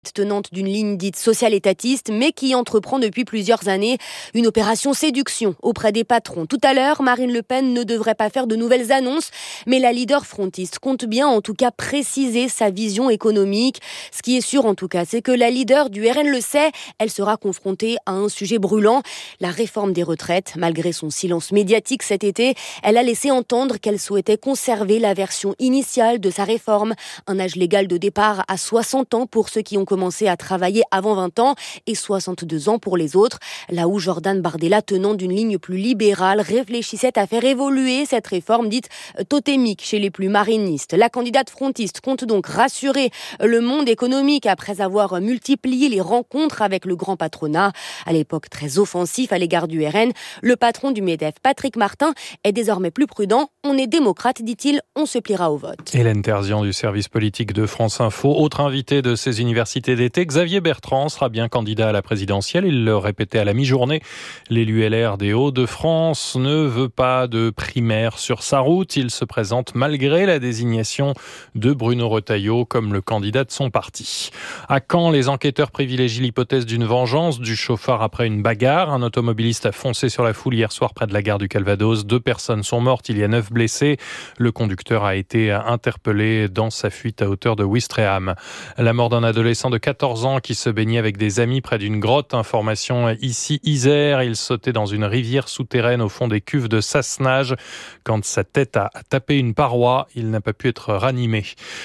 tenante d'une ligne dite social-étatiste, mais qui entreprend depuis plusieurs années une opération séduction auprès des patrons. Tout à l'heure, Marine Le Pen ne devrait pas faire de nouvelles annonces, mais la leader frontiste compte bien en tout cas préciser sa vision économique. Ce qui est sûr en tout cas, c'est que la leader du RN le sait, elle sera confrontée à un sujet brûlant, la réforme des retraites. Malgré son silence médiatique cet été, elle a laissé entendre qu'elle souhaitait conserver la version initiale de sa réforme. Un âge légal de départ à 60 ans pour ceux qui ont commencé à travailler avant 20 ans et 62 ans pour les autres. Là où Jordan Bardella, tenant d'une ligne plus libérale, réfléchissait à faire évoluer cette réforme dite totémique chez les plus marinistes. La candidate frontiste compte donc rassurer le monde économique après avoir multiplié les rencontres avec le grand patronat. À l'époque très offensif à l'égard du RN, le patron du MEDEF, Patrick Martin, est désormais plus prudent. On est démocrate, dit-il, on se pliera au vote. Hélène Terzian du service politique de France Info. Autre invité de ces universités d'été, Xavier Bertrand sera bien candidat à la présidentielle. Il le répétait à la mi-journée. L'élu LR des Hauts-de-France ne veut pas de primaire sur sa route. Il se présente malgré la désignation de Bruno Retailleau comme le candidat de son parti. À Caen, les enquêteurs privilégient l'hypothèse d'une vengeance du chauffard après une bagarre. Un automobiliste a foncé sur la foule hier soir près de la gare du Calvados. 2 personnes sont mortes, il y a 9 blessés. Le conducteur a été interpellé dans sa fuite à hauteur de Ouistreham. La mort d'un adolescent de 14 ans qui se baignait avec des amis près d'une grotte. Information ici Isère. Il sautait dans une rivière souterraine au fond des cuves de Sassenage. Quand sa tête a tapé une paroi, il n'a pas pu être ranimé.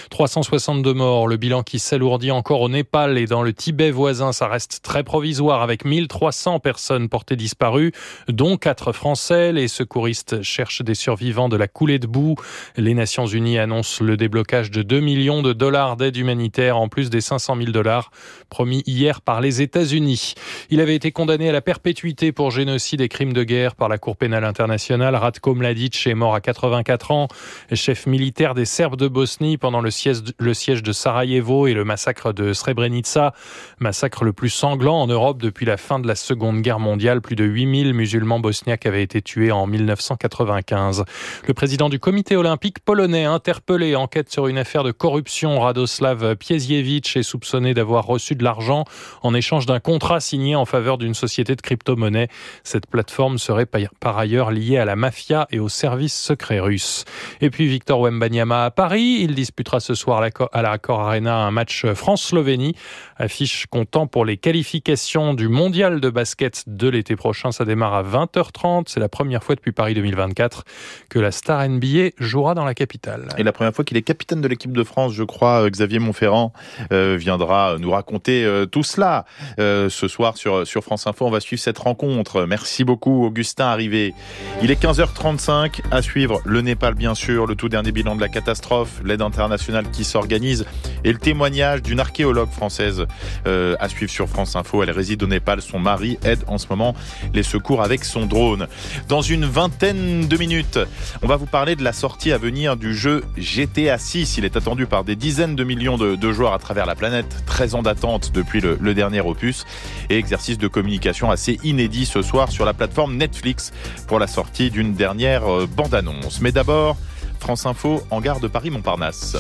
362 morts, le bilan qui s'alourdit encore au Népal et dans le Tibet voisin. Ça reste très provisoire avec 1300 personnes portées disparues, dont 4 Français. Les secouristes cherchent des survivants de la coulée de boue. Les Nations Unies annoncent le déblocage de 2 millions de dollars d'aide humanitaire en plus des 500 000 $ promis hier par les États-Unis. Il avait été condamné à la perpétuité pour génocide et crimes de guerre par la Cour pénale internationale. Ratko Mladic est mort à 84 ans, chef militaire des Serbes de Bosnie pendant le siège de Sarajevo et le massacre de Srebrenica, massacre le plus sanglant en Europe depuis la fin de la Seconde Guerre mondiale. Plus de 8000 musulmans bosniaques avaient été tués en 1995. Le président du comité olympique polonais interpellé, enquête sur une affaire de corruption. Radoslav Piesiewicz est soupçonné d'avoir reçu de l'argent en échange d'un contrat signé en faveur d'une société de crypto-monnaie. Cette plateforme serait par ailleurs liée à la mafia et aux services secrets russes. Et puis Victor Wembanyama à Paris. Il disputera ce soir à l'Accor Arena un match France-Slovénie. Affiche comptant pour les qualifications du mondial de basket de l'été prochain. Ça démarre à 20h30. C'est la première fois depuis Paris 2024 que la star NBA jouera dans la capitale. Et la première fois qu'il est capitaine de l'équipe de France, je crois, Xavier Montferrand viendra nous raconter tout cela ce soir sur France Info. On va suivre cette rencontre. Merci beaucoup Augustin Arrivé. Il est 15h35, à suivre le Népal bien sûr, le tout dernier bilan de la catastrophe, l'aide internationale qui s'organise et le témoignage d'une archéologue française à suivre sur France Info. Elle réside au Népal, son mari aide en ce moment les secours avec son drone. Dans une vingtaine de minutes, on va vous parler de la sortie à venir du jeu GTA 6. Il est attendu par des dizaines de millions de joueurs à travers la planète. 13 ans d'attente depuis le dernier opus et exercice de communication assez inédit ce soir sur la plateforme Netflix pour la sortie d'une dernière bande-annonce. Mais d'abord, France Info en gare de Paris-Montparnasse.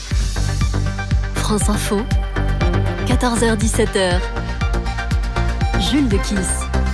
France Info, 14h-17h, Jules de Kiss.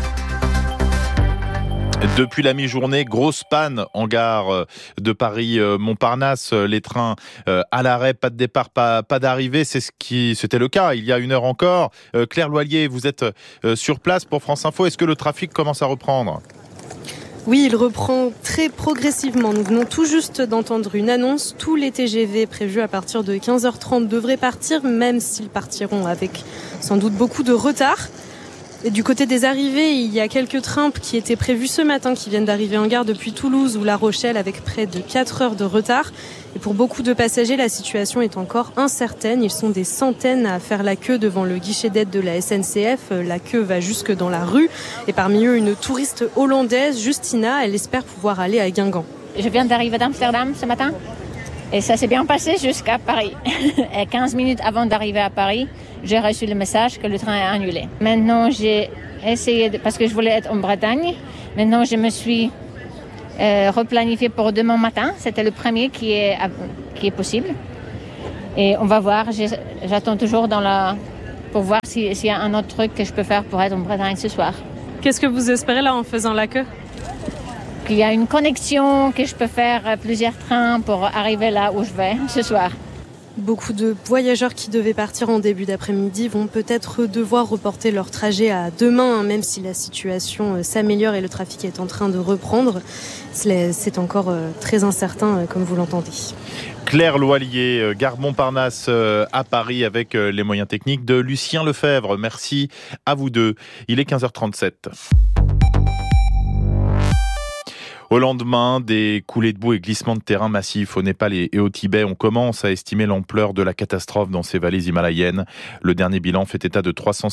Depuis la mi-journée, grosse panne en gare de Paris-Montparnasse. Les trains à l'arrêt, pas de départ, pas d'arrivée. C'était le cas il y a une heure encore. Claire Loilier, vous êtes sur place pour France Info. Est-ce que le trafic commence à reprendre ? Oui, il reprend très progressivement. Nous venons tout juste d'entendre une annonce. Tous les TGV prévus à partir de 15h30 devraient partir, même s'ils partiront avec sans doute beaucoup de retard. Et du côté des arrivées, il y a quelques trains qui étaient prévus ce matin, qui viennent d'arriver en gare depuis Toulouse ou La Rochelle avec près de 4 heures de retard. Et pour beaucoup de passagers, la situation est encore incertaine. Ils sont des centaines à faire la queue devant le guichet d'aide de la SNCF. La queue va jusque dans la rue. Et parmi eux, une touriste hollandaise, Justina, elle espère pouvoir aller à Guingamp. Je viens d'arriver d'Amsterdam ce matin. Et ça s'est bien passé jusqu'à Paris. Et 15 minutes avant d'arriver à Paris, j'ai reçu le message que le train est annulé. Maintenant, j'ai essayé, parce que je voulais être en Bretagne, maintenant je me suis replanifié pour demain matin. C'était le premier qui est possible. Et on va voir, j'attends toujours dans pour voir s'il y a un autre truc que je peux faire pour être en Bretagne ce soir. Qu'est-ce que vous espérez là en faisant la queue ? Qu'il y a une connexion, que je peux faire plusieurs trains pour arriver là où je vais ce soir. Beaucoup de voyageurs qui devaient partir en début d'après-midi vont peut-être devoir reporter leur trajet à demain, même si la situation s'améliore et le trafic est en train de reprendre. C'est encore très incertain, comme vous l'entendez. Claire Loilier, gare Montparnasse à Paris avec les moyens techniques de Lucien Lefebvre. Merci à vous deux. Il est 15h37. Au lendemain des coulées de boue et glissements de terrain massifs au Népal et au Tibet, on commence à estimer l'ampleur de la catastrophe dans ces vallées himalayennes. Le dernier bilan fait état de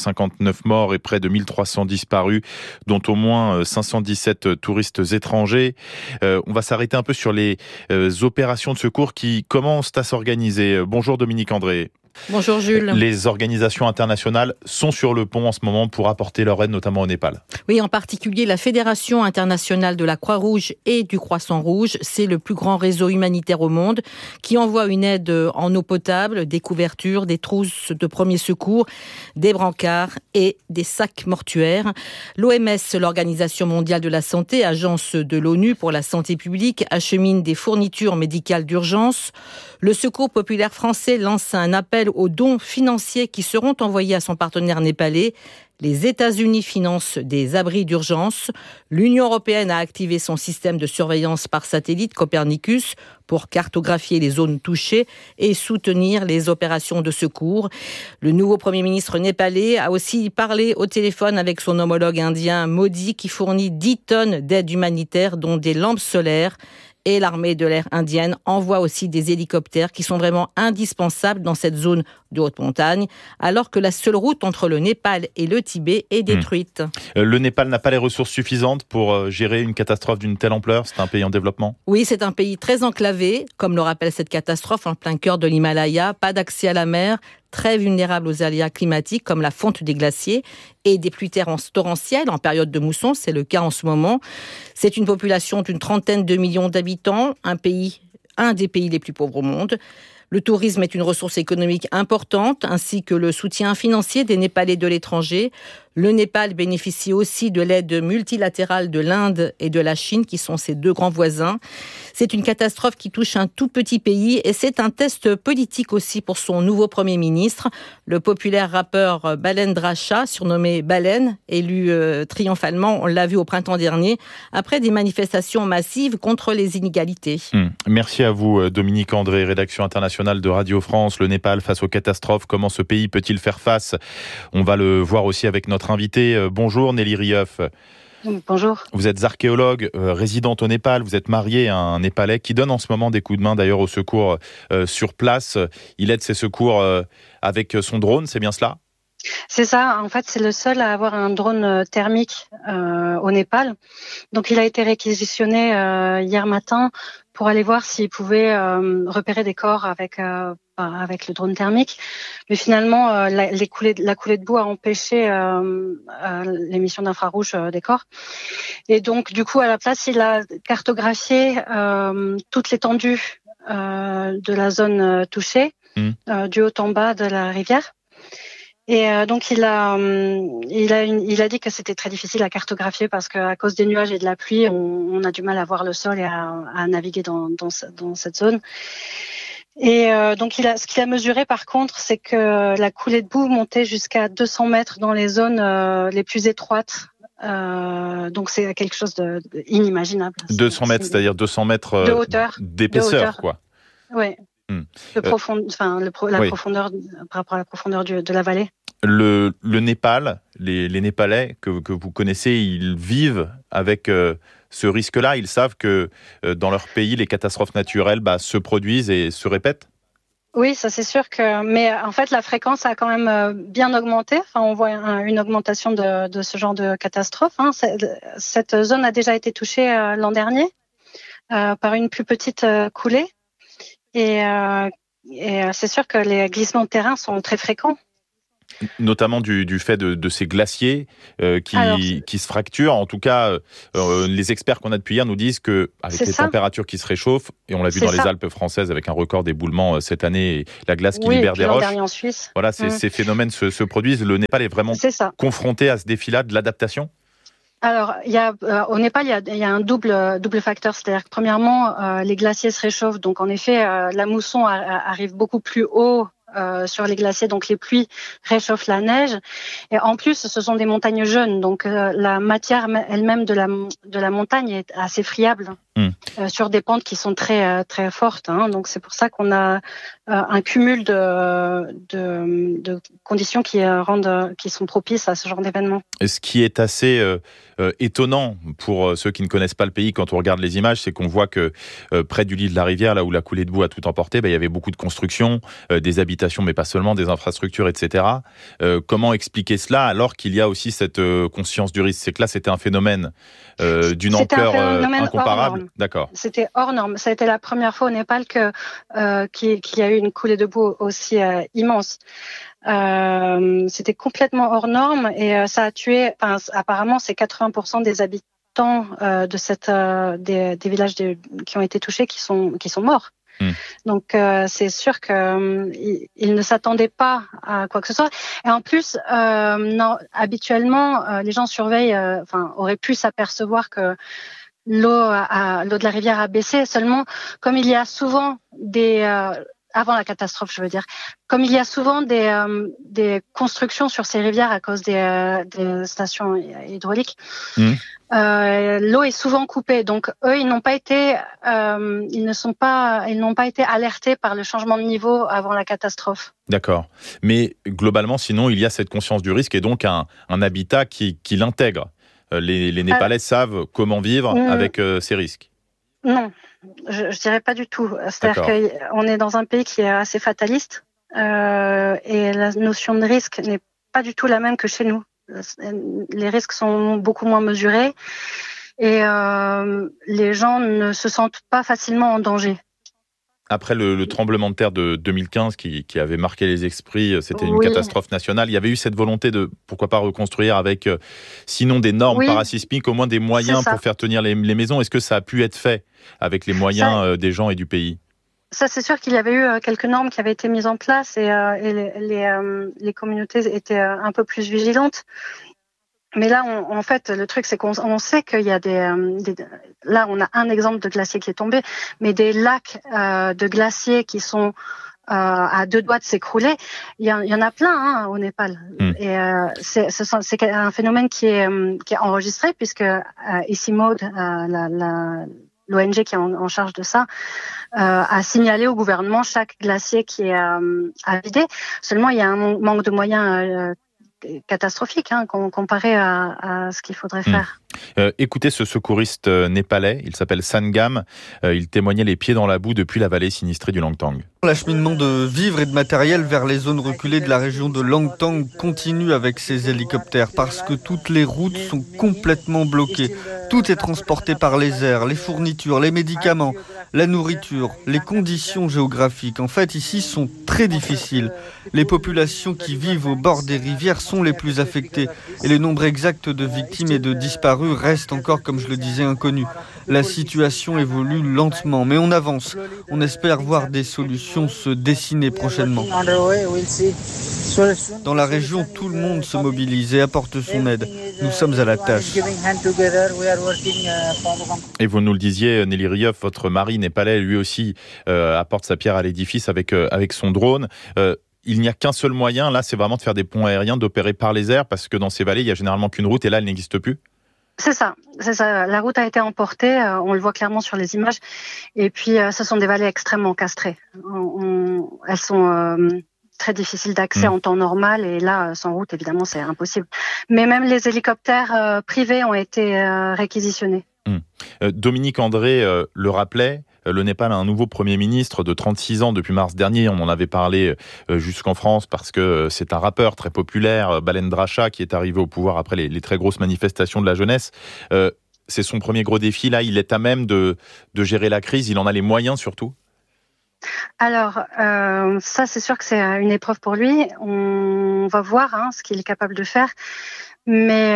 359 morts et près de 1300 disparus, dont au moins 517 touristes étrangers. On va s'arrêter un peu sur les opérations de secours qui commencent à s'organiser. Bonjour Dominique André. Bonjour Jules. Les organisations internationales sont sur le pont en ce moment pour apporter leur aide, notamment au Népal. Oui, en particulier la Fédération internationale de la Croix-Rouge et du Croissant-Rouge. C'est le plus grand réseau humanitaire au monde qui envoie une aide en eau potable, des couvertures, des trousses de premiers secours, des brancards et des sacs mortuaires. L'OMS, l'Organisation mondiale de la santé, agence de l'ONU pour la santé publique, achemine des fournitures médicales d'urgence. Le Secours populaire français lance un appel aux dons financiers qui seront envoyés à son partenaire népalais. Les États-Unis financent des abris d'urgence. L'Union européenne a activé son système de surveillance par satellite Copernicus pour cartographier les zones touchées et soutenir les opérations de secours. Le nouveau Premier ministre népalais a aussi parlé au téléphone avec son homologue indien Modi qui fournit 10 tonnes d'aide humanitaire dont des lampes solaires. Et l'armée de l'air indienne envoie aussi des hélicoptères qui sont vraiment indispensables dans cette zone de haute montagne, alors que la seule route entre le Népal et le Tibet est détruite. Le Népal n'a pas les ressources suffisantes pour gérer une catastrophe d'une telle ampleur. C'est un pays en développement. Oui, c'est un pays très enclavé, comme le rappelle cette catastrophe, en plein cœur de l'Himalaya, pas d'accès à la mer, très vulnérable aux aléas climatiques comme la fonte des glaciers et des pluies torrentielles en période de mousson, c'est le cas en ce moment. C'est une population d'une 30aine de millions d'habitants, un des pays les plus pauvres au monde. Le tourisme est une ressource économique importante, ainsi que le soutien financier des Népalais de l'étranger. Le Népal bénéficie aussi de l'aide multilatérale de l'Inde et de la Chine, qui sont ses deux grands voisins. C'est une catastrophe qui touche un tout petit pays et c'est un test politique aussi pour son nouveau Premier ministre. Le populaire rappeur Balendra Shah, surnommé Baleine, élu triomphalement, on l'a vu au printemps dernier, après des manifestations massives contre les inégalités. Merci à vous Dominique André, rédaction internationale de Radio France. Le Népal face aux catastrophes, comment ce pays peut-il faire face ? On va le voir aussi avec notre invité. Bonjour Nelly Rieuf. Bonjour. Vous êtes archéologue, résidente au Népal, vous êtes mariée à un Népalais qui donne en ce moment des coups de main d'ailleurs au secours sur place. Il aide ses secours avec son drone, c'est bien cela ? C'est ça, en fait c'est le seul à avoir un drone thermique au Népal. Donc il a été réquisitionné hier matin pour aller voir s'il pouvait repérer des corps avec le drone thermique. Mais finalement, la coulée de boue a empêché l'émission d'infrarouge des corps. Et donc, du coup, à la place, il a cartographié toute l'étendue de la zone touchée, du haut en bas de la rivière. Et donc il a dit que c'était très difficile à cartographier parce qu'à cause des nuages et de la pluie, on a du mal à voir le sol et à naviguer dans cette zone. Et donc ce qu'il a mesuré par contre, c'est que la coulée de boue montait jusqu'à 200 mètres dans les zones les plus étroites. Donc c'est quelque chose de inimaginable. 200 mètres, c'est-à-dire 200 mètres de hauteur, d'épaisseur, quoi. Oui. La profondeur par rapport à la profondeur de la vallée. Le Népal, les Népalais que vous connaissez, ils vivent avec ce risque-là. Ils savent que dans leur pays, les catastrophes naturelles se produisent et se répètent. Oui, ça c'est sûr mais en fait la fréquence a quand même bien augmenté. Enfin, on voit une augmentation de ce genre de catastrophe. Cette zone a déjà été touchée l'an dernier par une plus petite coulée. Et c'est sûr que les glissements de terrain sont très fréquents. Notamment du fait de ces glaciers qui se fracturent. En tout cas, les experts qu'on a depuis hier nous disent qu'avec les températures qui se réchauffent, et on l'a vu dans les Alpes françaises avec un record d'éboulement cette année, et la glace qui libère des roches. En Suisse. Voilà, ces phénomènes se produisent. Le Népal est vraiment confronté à ce défi-là de l'adaptation ? Alors, au Népal, il y a un double facteur. C'est-à-dire que premièrement, les glaciers se réchauffent. Donc, en effet, la mousson arrive beaucoup plus haut sur les glaciers, donc les pluies réchauffent la neige. Et en plus, ce sont des montagnes jeunes, donc la matière elle-même de la montagne est assez friable sur des pentes qui sont très très fortes. Donc c'est pour ça qu'on a un cumul de conditions qui sont propices à ce genre d'événement. Et ce qui est assez étonnant pour ceux qui ne connaissent pas le pays quand on regarde les images, c'est qu'on voit que près du lit de la rivière, là où la coulée de boue a tout emporté, il y avait beaucoup de constructions, des habitations, mais pas seulement, des infrastructures, etc. Comment expliquer cela alors qu'il y a aussi cette conscience du risque ? C'est que là, c'était un phénomène d'une ampleur incomparable. D'accord. C'était hors norme. Ça a été la première fois au Népal qu'il y a eu une coulée de boue aussi immense. C'était complètement hors norme et ça a tué. Apparemment, c'est 80% des habitants des villages qui ont été touchés qui sont morts. Donc c'est sûr qu'ils ne s'attendaient pas à quoi que ce soit. Et en plus, habituellement, les gens auraient pu s'apercevoir que l'eau de la rivière a baissé. Seulement, comme il y a souvent avant la catastrophe, je veux dire, comme il y a souvent des constructions sur ces rivières à cause des stations hydrauliques, l'eau est souvent coupée. Donc eux, ils n'ont pas été alertés par le changement de niveau avant la catastrophe. D'accord. Mais globalement, sinon, il y a cette conscience du risque et donc un habitat qui l'intègre. Les Népalais savent comment vivre avec ces risques. Non, je dirais pas du tout. C'est-à-dire qu'on est dans un pays qui est assez fataliste et la notion de risque n'est pas du tout la même que chez nous. Les risques sont beaucoup moins mesurés et les gens ne se sentent pas facilement en danger. Après le tremblement de terre de 2015 qui avait marqué les esprits, c'était une catastrophe nationale. Il y avait eu cette volonté de, pourquoi pas, reconstruire avec, sinon des normes parasismiques, au moins des moyens pour faire tenir les maisons. Est-ce que ça a pu être fait avec les moyens des gens et du pays ? Ça, c'est sûr qu'il y avait eu quelques normes qui avaient été mises en place et les communautés étaient un peu plus vigilantes. Mais là, en fait, le truc, c'est qu'on sait qu'il y a là, on a un exemple de glacier qui est tombé, mais des lacs de glaciers qui sont à 2 doigts de s'écrouler, il y en a plein au Népal. Et c'est un phénomène qui est enregistré puisque ICIMOD, l'ONG qui est en charge de ça, a signalé au gouvernement chaque glacier qui est à vider. Seulement, il y a un manque de moyens catastrophique comparé à ce qu'il faudrait faire. Écoutez ce secouriste népalais, il s'appelle Sangam, il témoignait les pieds dans la boue depuis la vallée sinistrée du Langtang. L'acheminement de vivres et de matériel vers les zones reculées de la région de Langtang continue avec ces hélicoptères parce que toutes les routes sont complètement bloquées. Tout est transporté par les airs, les fournitures, les médicaments, la nourriture, les conditions géographiques. En fait, ici, sont très difficiles. Les populations qui vivent au bord des rivières sont les plus affectées et le nombre exact de victimes et de disparus reste encore, comme je le disais, inconnu. La situation évolue lentement, mais on avance. On espère voir des solutions se dessiner prochainement. Dans la région, tout le monde se mobilise et apporte son aide. Nous sommes à la tâche. Et vous nous le disiez, Nelly Riouf, votre mari népalais, lui aussi, apporte sa pierre à l'édifice avec son drone. Il n'y a qu'un seul moyen, là, c'est vraiment de faire des ponts aériens, d'opérer par les airs, parce que dans ces vallées, il n'y a généralement qu'une route, et là, elle n'existe plus. C'est ça. La route a été emportée, on le voit clairement sur les images. Et puis, ce sont des vallées extrêmement castrées. Elles sont très difficiles d'accès en temps normal, et là, sans route, évidemment, c'est impossible. Mais même les hélicoptères privés ont été réquisitionnés. Dominique André le rappelait, le Népal a un nouveau Premier ministre de 36 ans depuis mars dernier. On en avait parlé jusqu'en France parce que c'est un rappeur très populaire, Balendra Shah, qui est arrivé au pouvoir après les très grosses manifestations de la jeunesse. C'est son premier gros défi. Là, il est à même de gérer la crise. Il en a les moyens surtout. Alors, ça, c'est sûr que c'est une épreuve pour lui. On va voir ce qu'il est capable de faire. Mais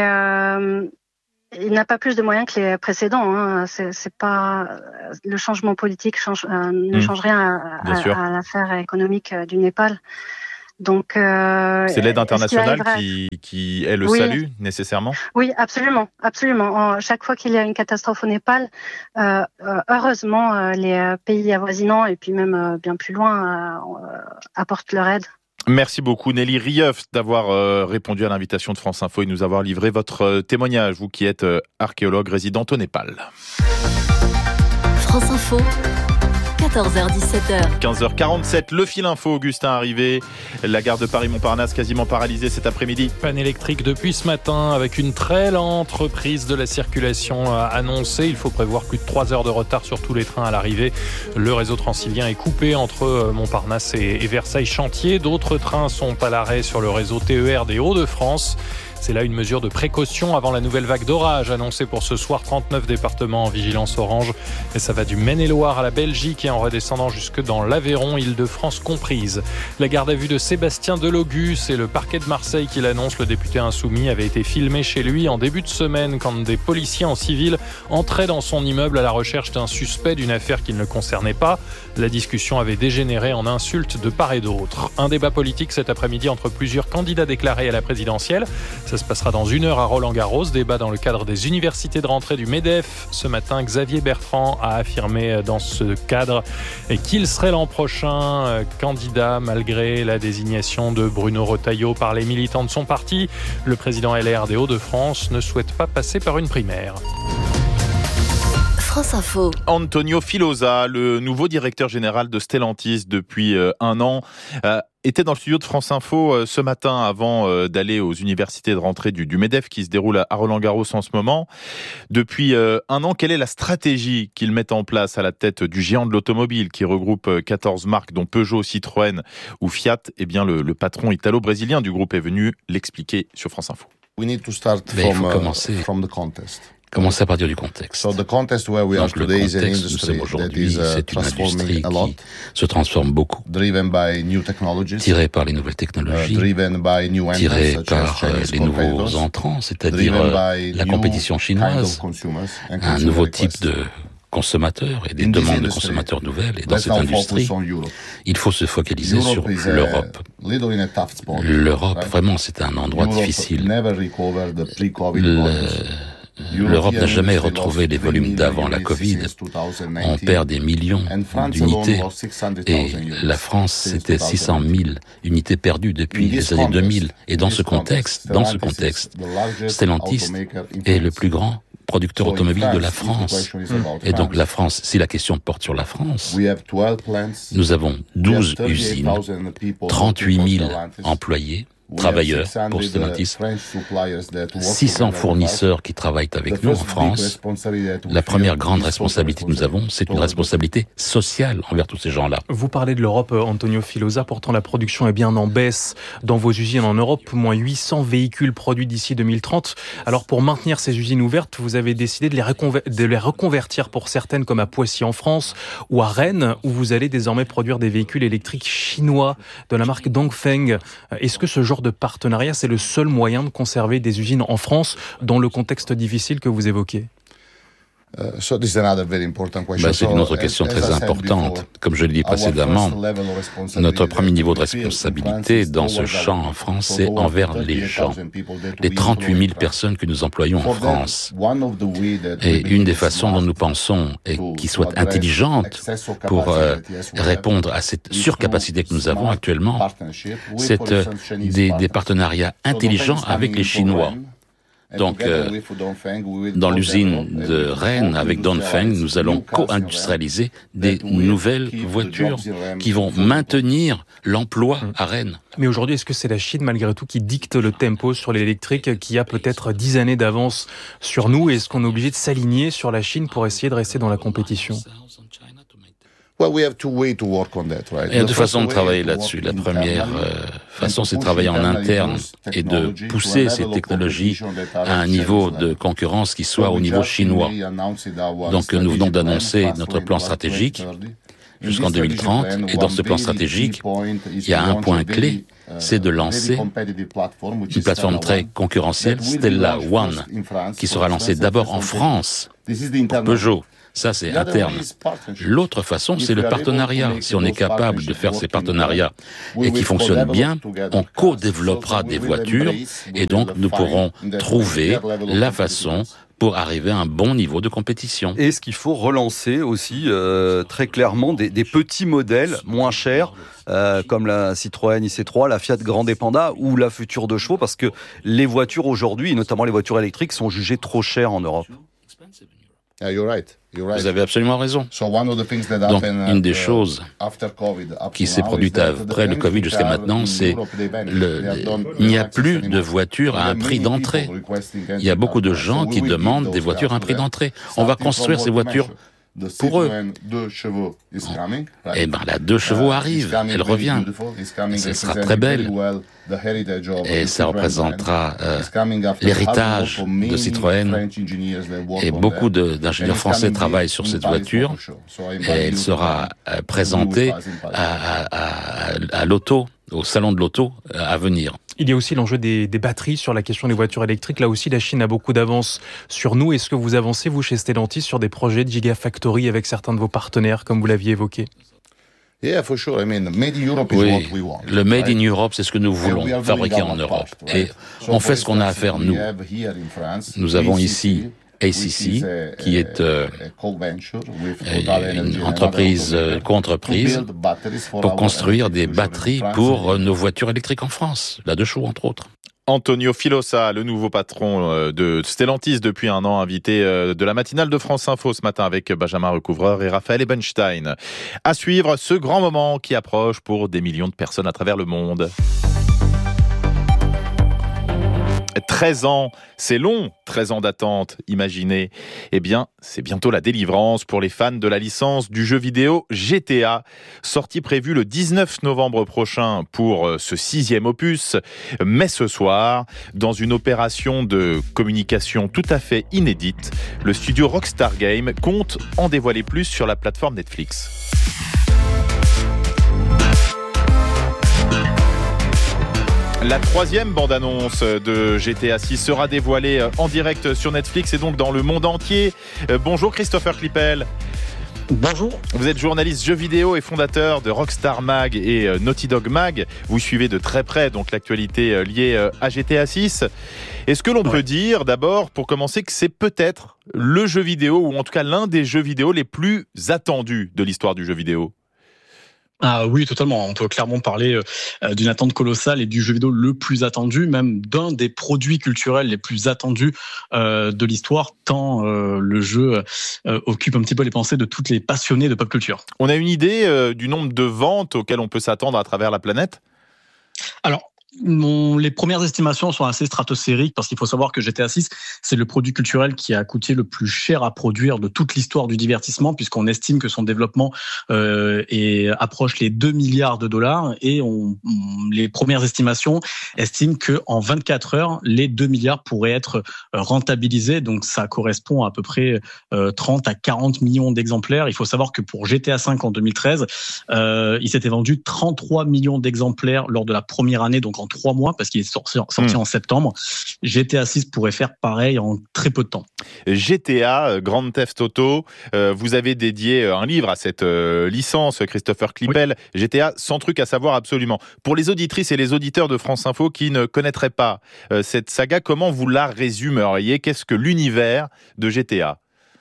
il n'a pas plus de moyens que les précédents. C'est pas le changement politique ne change rien à l'affaire économique du Népal. Donc, c'est l'aide internationale qui est le salut nécessairement. Oui, absolument. Chaque fois qu'il y a une catastrophe au Népal, heureusement, les pays avoisinants et puis même bien plus loin apportent leur aide. Merci beaucoup Nelly Rieuf d'avoir répondu à l'invitation de France Info et de nous avoir livré votre témoignage, vous qui êtes archéologue résidente au Népal. France Info, 14h-17h. 15h47, le fil info, Augustin arrivé. La gare de Paris-Montparnasse quasiment paralysée cet après-midi. Panne électrique depuis ce matin avec une très lente reprise de la circulation annoncée. Il faut prévoir plus de 3 heures de retard sur tous les trains à l'arrivée. Le réseau transilien est coupé entre Montparnasse et Versailles-Chantier. D'autres trains sont à l'arrêt sur le réseau TER des Hauts-de-France. C'est là une mesure de précaution avant la nouvelle vague d'orage annoncée pour ce soir. 39 départements en vigilance orange. Et ça va du Maine-et-Loire à la Belgique et en redescendant jusque dans l'Aveyron, Île-de-France comprise. La garde à vue de Sébastien Delogus et le parquet de Marseille qui l'annonce, le député insoumis, avait été filmé chez lui en début de semaine quand des policiers en civil entraient dans son immeuble à la recherche d'un suspect d'une affaire qui ne le concernait pas. La discussion avait dégénéré en insultes de part et d'autre. Un débat politique cet après-midi entre plusieurs candidats déclarés à la présidentielle. Ça se passera dans 1 heure à Roland-Garros. Débat dans le cadre des universités de rentrée du MEDEF. Ce matin, Xavier Bertrand a affirmé dans ce cadre qu'il serait l'an prochain candidat malgré la désignation de Bruno Retailleau par les militants de son parti. Le président LR des Hauts-de-France ne souhaite pas passer par une primaire. France Info. Antonio Filosa, le nouveau directeur général de Stellantis depuis 1 an, était dans le studio de France Info ce matin avant d'aller aux universités de rentrée du MEDEF qui se déroule à Roland-Garros en ce moment. Depuis 1 an, quelle est la stratégie qu'ils mettent en place à la tête du géant de l'automobile qui regroupe 14 marques dont Peugeot, Citroën ou Fiat? Eh bien, le patron italo-brésilien du groupe est venu l'expliquer sur France Info. Il faut commencer à partir du contexte. Donc le contexte, nous sommes aujourd'hui, c'est une industrie qui se transforme beaucoup, tirée par les nouvelles technologies, tirée par les nouveaux entrants, c'est-à-dire la compétition chinoise, un nouveau type de consommateurs et des demandes de consommateurs nouvelles. Et dans cette industrie, il faut se focaliser sur l'Europe. L'Europe, vraiment, c'est un endroit difficile. L'Europe n'a jamais retrouvé les volumes d'avant la Covid. On perd des millions d'unités. Et la France, c'était 600 000 unités perdues depuis les années 2000. Et dans ce contexte, Stellantis est le plus grand producteur automobile de la France. Et donc la France, si la question porte sur la France, nous avons 12 usines, 38 000 employés, travailleurs pour Stellantis, 600 fournisseurs qui travaillent avec nous en France. La première grande responsabilité que nous avons, c'est une responsabilité sociale envers tous ces gens-là. Vous parlez de l'Europe, Antonio Filosa, pourtant la production est bien en baisse dans vos usines en Europe, moins 800 véhicules produits d'ici 2030. Alors pour maintenir ces usines ouvertes, vous avez décidé de les reconvertir pour certaines comme à Poissy en France ou à Rennes, où vous allez désormais produire des véhicules électriques chinois de la marque Dongfeng. Est-ce que ce genre de partenariat, c'est le seul moyen de conserver des usines en France dans le contexte difficile que vous évoquez? C'est une autre question très importante. Comme je l'ai dit précédemment, notre premier niveau de responsabilité dans ce champ en France, c'est envers les gens, les 38 000 personnes que nous employons en France. Et une des façons dont nous pensons et qui soit intelligente pour répondre à cette surcapacité que nous avons actuellement, c'est des partenariats intelligents avec les Chinois. Donc, dans l'usine de Rennes, avec Dongfeng, nous allons co-industrialiser des nouvelles voitures qui vont maintenir l'emploi à Rennes. Mais aujourd'hui, est-ce que c'est la Chine, malgré tout, qui dicte le tempo sur l'électrique, qui a peut-être 10 années d'avance sur nous? Et est-ce qu'on est obligé de s'aligner sur la Chine pour essayer de rester dans la compétition? Il y a deux façons de travailler là-dessus. La première façon, c'est de travailler en interne et de pousser ces technologies à un niveau de concurrence qui soit au niveau chinois. Donc, nous venons d'annoncer notre plan stratégique jusqu'en 2030. Et dans ce plan stratégique, il y a un point clé, c'est de lancer une plateforme très concurrentielle, Stella One, qui sera lancée d'abord en France pour Peugeot. Ça, c'est à terme. L'autre façon, c'est le partenariat. Si on est capable de faire ces partenariats et qui fonctionnent bien, on co-développera des voitures et donc nous pourrons trouver la façon pour arriver à un bon niveau de compétition. Et est-ce qu'il faut relancer aussi très clairement des petits modèles moins chers comme la Citroën IC3, la Fiat Grande Panda ou la future 2 chevaux, parce que les voitures aujourd'hui, notamment les voitures électriques, sont jugées trop chères en Europe. Vous avez absolument raison. Donc, une des choses qui s'est produite après le Covid jusqu'à maintenant, c'est il n'y a plus de voitures à un prix d'entrée. Il y a beaucoup de gens qui demandent des voitures à un prix d'entrée. On va construire ces voitures pour eux. Et la 2 chevaux arrive, elle revient. Elle sera très belle. Et ça représentera l'héritage de Citroën. Et beaucoup d'ingénieurs français travaillent sur cette voiture. Et elle sera présentée à l'auto, au salon de l'auto à venir. Il y a aussi l'enjeu des batteries sur la question des voitures électriques. Là aussi, la Chine a beaucoup d'avance sur nous. Est-ce que vous avancez, vous, chez Stellantis, sur des projets de Gigafactory avec certains de vos partenaires, comme vous l'aviez évoqué ? Oui, le Made in Europe, c'est ce que nous voulons, fabriquer en Europe. Et on fait ce qu'on a à faire, nous. Nous avons ici ACC, qui est une entreprise co-entreprise pour construire des batteries pour nos voitures électriques en France, la 2 chevaux entre autres. Antonio Filosa, le nouveau patron de Stellantis depuis un an, invité de la matinale de France Info ce matin avec Benjamin Recouvreur et Raphaël Ebenstein. À suivre ce grand moment qui approche pour des millions de personnes à travers le monde. 13 ans, c'est long, 13 ans d'attente, imaginez. Eh bien, c'est bientôt la délivrance pour les fans de la licence du jeu vidéo GTA. Sortie prévue le 19 novembre prochain pour ce 6e opus. Mais ce soir, dans une opération de communication tout à fait inédite, le studio Rockstar Games compte en dévoiler plus sur la plateforme Netflix. La 3e bande-annonce de GTA 6 sera dévoilée en direct sur Netflix et donc dans le monde entier. Bonjour Christopher Klippel. Bonjour. Vous êtes journaliste jeux vidéo et fondateur de Rockstar Mag et Naughty Dog Mag. Vous suivez de très près donc l'actualité liée à GTA 6. Est-ce que l'on peut dire d'abord, pour commencer, que c'est peut-être le jeu vidéo, ou en tout cas l'un des jeux vidéo les plus attendus de l'histoire du jeu vidéo ? Ah oui, totalement. On peut clairement parler d'une attente colossale et du jeu vidéo le plus attendu, même d'un des produits culturels les plus attendus de l'histoire, tant le jeu occupe un petit peu les pensées de toutes les passionnés de pop culture. On a une idée du nombre de ventes auxquelles on peut s'attendre à travers la planète ? Alors, les premières estimations sont assez stratosphériques parce qu'il faut savoir que GTA 6, c'est le produit culturel qui a coûté le plus cher à produire de toute l'histoire du divertissement, puisqu'on estime que son développement approche les 2 milliards de dollars et les premières estimations estiment qu'en 24 heures, les 2 milliards pourraient être rentabilisés. Donc ça correspond à peu près 30 à 40 millions d'exemplaires. Il faut savoir que pour GTA 5 en 2013, il s'était vendu 33 millions d'exemplaires lors de la première année, donc en 3 mois, parce qu'il est sorti en septembre. GTA 6 pourrait faire pareil en très peu de temps. GTA, Grand Theft Auto, vous avez dédié un livre à cette licence, Christopher Klippel. Oui. GTA, 100 trucs à savoir absolument. Pour les auditrices et les auditeurs de France Info qui ne connaîtraient pas cette saga, comment vous la résumeriez ? Qu'est-ce que l'univers de GTA ?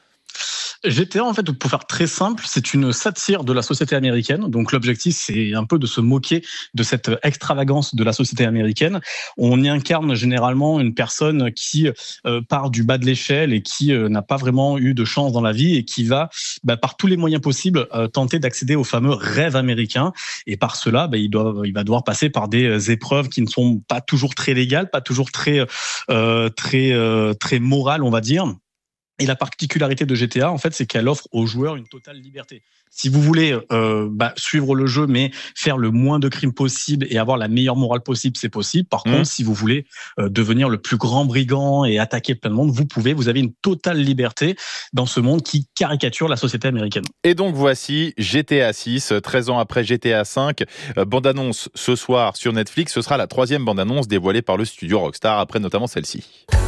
GTA, en fait, pour faire très simple, c'est une satire de la société américaine. Donc, l'objectif, c'est un peu de se moquer de cette extravagance de la société américaine. On y incarne généralement une personne qui part du bas de l'échelle et qui n'a pas vraiment eu de chance dans la vie et qui va, par tous les moyens possibles, tenter d'accéder au fameux rêve américain. Et par cela, il va devoir passer par des épreuves qui ne sont pas toujours très légales, pas toujours très morales, on va dire. Et la particularité de GTA, en fait, c'est qu'elle offre aux joueurs une totale liberté. Si vous voulez suivre le jeu, mais faire le moins de crimes possible et avoir la meilleure morale possible, c'est possible. Par contre, si vous voulez devenir le plus grand brigand et attaquer plein de monde, vous pouvez. Vous avez une totale liberté dans ce monde qui caricature la société américaine. Et donc voici GTA 6, 13 ans après GTA 5. Bande-annonce ce soir sur Netflix. Ce sera la 3e bande-annonce dévoilée par le studio Rockstar, après notamment celle-ci.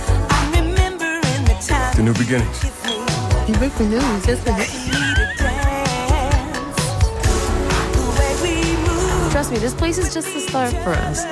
The new beginnings. Trust me, this place is just the start for us.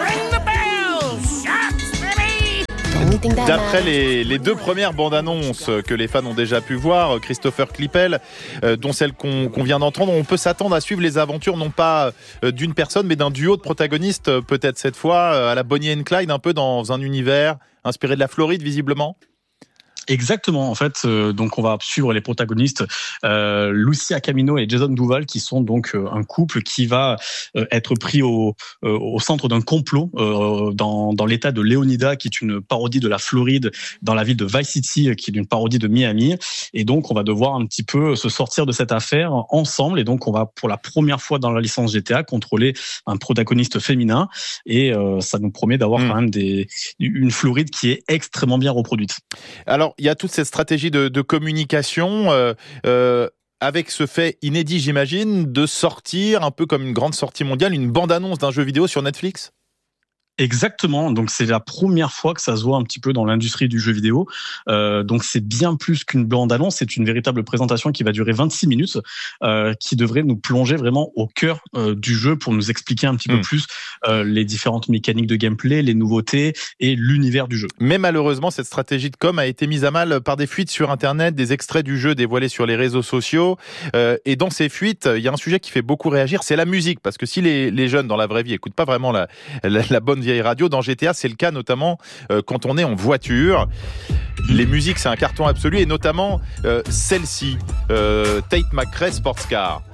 D'après les 2 premières bandes annonces que les fans ont déjà pu voir, Christopher Klippel, dont celle qu'on vient d'entendre, on peut s'attendre à suivre les aventures non pas d'une personne mais d'un duo de protagonistes, peut-être cette fois à la Bonnie and Clyde, un peu dans un univers inspiré de la Floride visiblement. Exactement, en fait, donc on va suivre les protagonistes Lucia Camino et Jason Duval, qui sont donc un couple qui va être pris au centre d'un complot dans l'état de Leonida, qui est une parodie de la Floride, dans la ville de Vice City, qui est une parodie de Miami. Et donc on va devoir un petit peu se sortir de cette affaire ensemble. Et donc on va pour la première fois dans la licence GTA contrôler un protagoniste féminin. Et ça nous promet d'avoir quand même une Floride qui est extrêmement bien reproduite. Alors, il y a toute cette stratégie de communication avec ce fait inédit, j'imagine, de sortir, un peu comme une grande sortie mondiale, une bande-annonce d'un jeu vidéo sur Netflix. Exactement, donc c'est la première fois que ça se voit un petit peu dans l'industrie du jeu vidéo. Donc c'est bien plus qu'une bande-annonce, c'est une véritable présentation qui va durer 26 minutes, qui devrait nous plonger vraiment au cœur du jeu pour nous expliquer un petit peu plus les différentes mécaniques de gameplay, les nouveautés et l'univers du jeu. Mais malheureusement, cette stratégie de com a été mise à mal par des fuites sur Internet, des extraits du jeu dévoilés sur les réseaux sociaux. Et dans ces fuites, il y a un sujet qui fait beaucoup réagir, c'est la musique. Parce que si les jeunes dans la vraie vie écoutent pas vraiment la bonne vieille radio, dans GTA, c'est le cas notamment quand on est en voiture. Les musiques, c'est un carton absolu, et notamment celle-ci, Tate McRae Sports Car.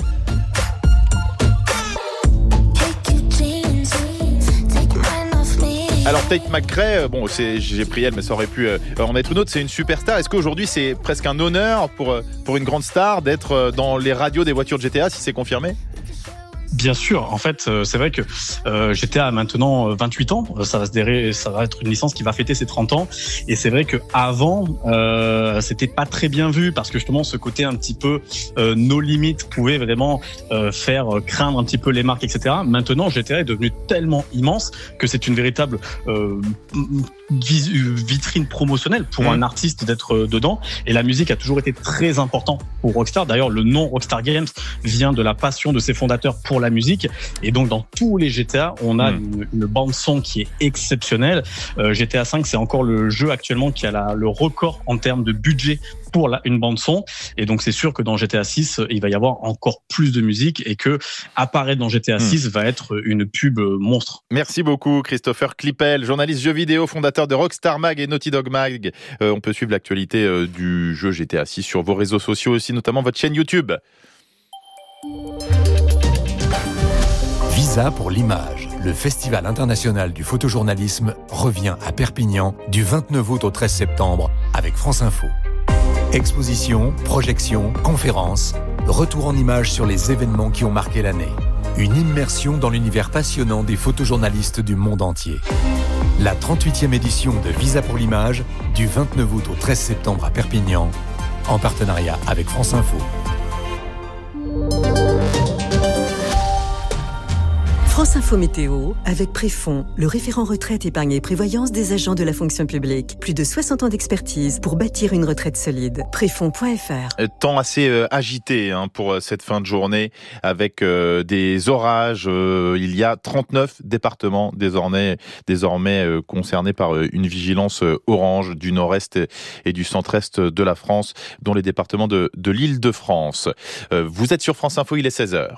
Alors Tate McRae, j'ai pris elle, mais ça aurait pu en être une autre, c'est une superstar. Est-ce qu'aujourd'hui c'est presque un honneur pour une grande star d'être dans les radios des voitures de GTA, si c'est confirmé ? Bien sûr, en fait, c'est vrai que GTA a maintenant 28 ans, ça va être une licence qui va fêter ses 30 ans, et c'est vrai que avant c'était pas très bien vu, parce que justement ce côté un petit peu no limit pouvait vraiment faire craindre un petit peu les marques, etc. Maintenant, GTA est devenu tellement immense que c'est une véritable vitrine promotionnelle pour un artiste d'être dedans, et la musique a toujours été très importante pour Rockstar. D'ailleurs, le nom Rockstar Games vient de la passion de ses fondateurs pour la musique, et donc dans tous les GTA on a une bande son qui est exceptionnelle. GTA 5 c'est encore le jeu actuellement qui a le record en termes de budget pour une bande son, et donc c'est sûr que dans GTA 6 il va y avoir encore plus de musique, et que apparaître dans GTA 6 va être une pub monstre. Merci beaucoup Christopher Klippel, journaliste jeux vidéo, fondateur de Rockstar Mag et Naughty Dog Mag. On peut suivre l'actualité du jeu GTA 6 sur vos réseaux sociaux aussi, notamment votre chaîne YouTube. Visa pour l'image. Le Festival international du photojournalisme revient à Perpignan du 29 août au 13 septembre avec France Info. Expositions, projections, conférences, retour en images sur les événements qui ont marqué l'année. Une immersion dans l'univers passionnant des photojournalistes du monde entier. La 38e édition de Visa pour l'image du 29 août au 13 septembre à Perpignan, en partenariat avec France Info. France Info Météo, avec Préfond, le référent retraite, épargne et prévoyance des agents de la fonction publique. Plus de 60 ans d'expertise pour bâtir une retraite solide. Préfond.fr. Temps assez agité pour cette fin de journée, avec des orages. Il y a 39 départements désormais concernés par une vigilance orange du nord-est et du centre-est de la France, dont les départements de l'Île-de-France. Vous êtes sur France Info, il est 16h.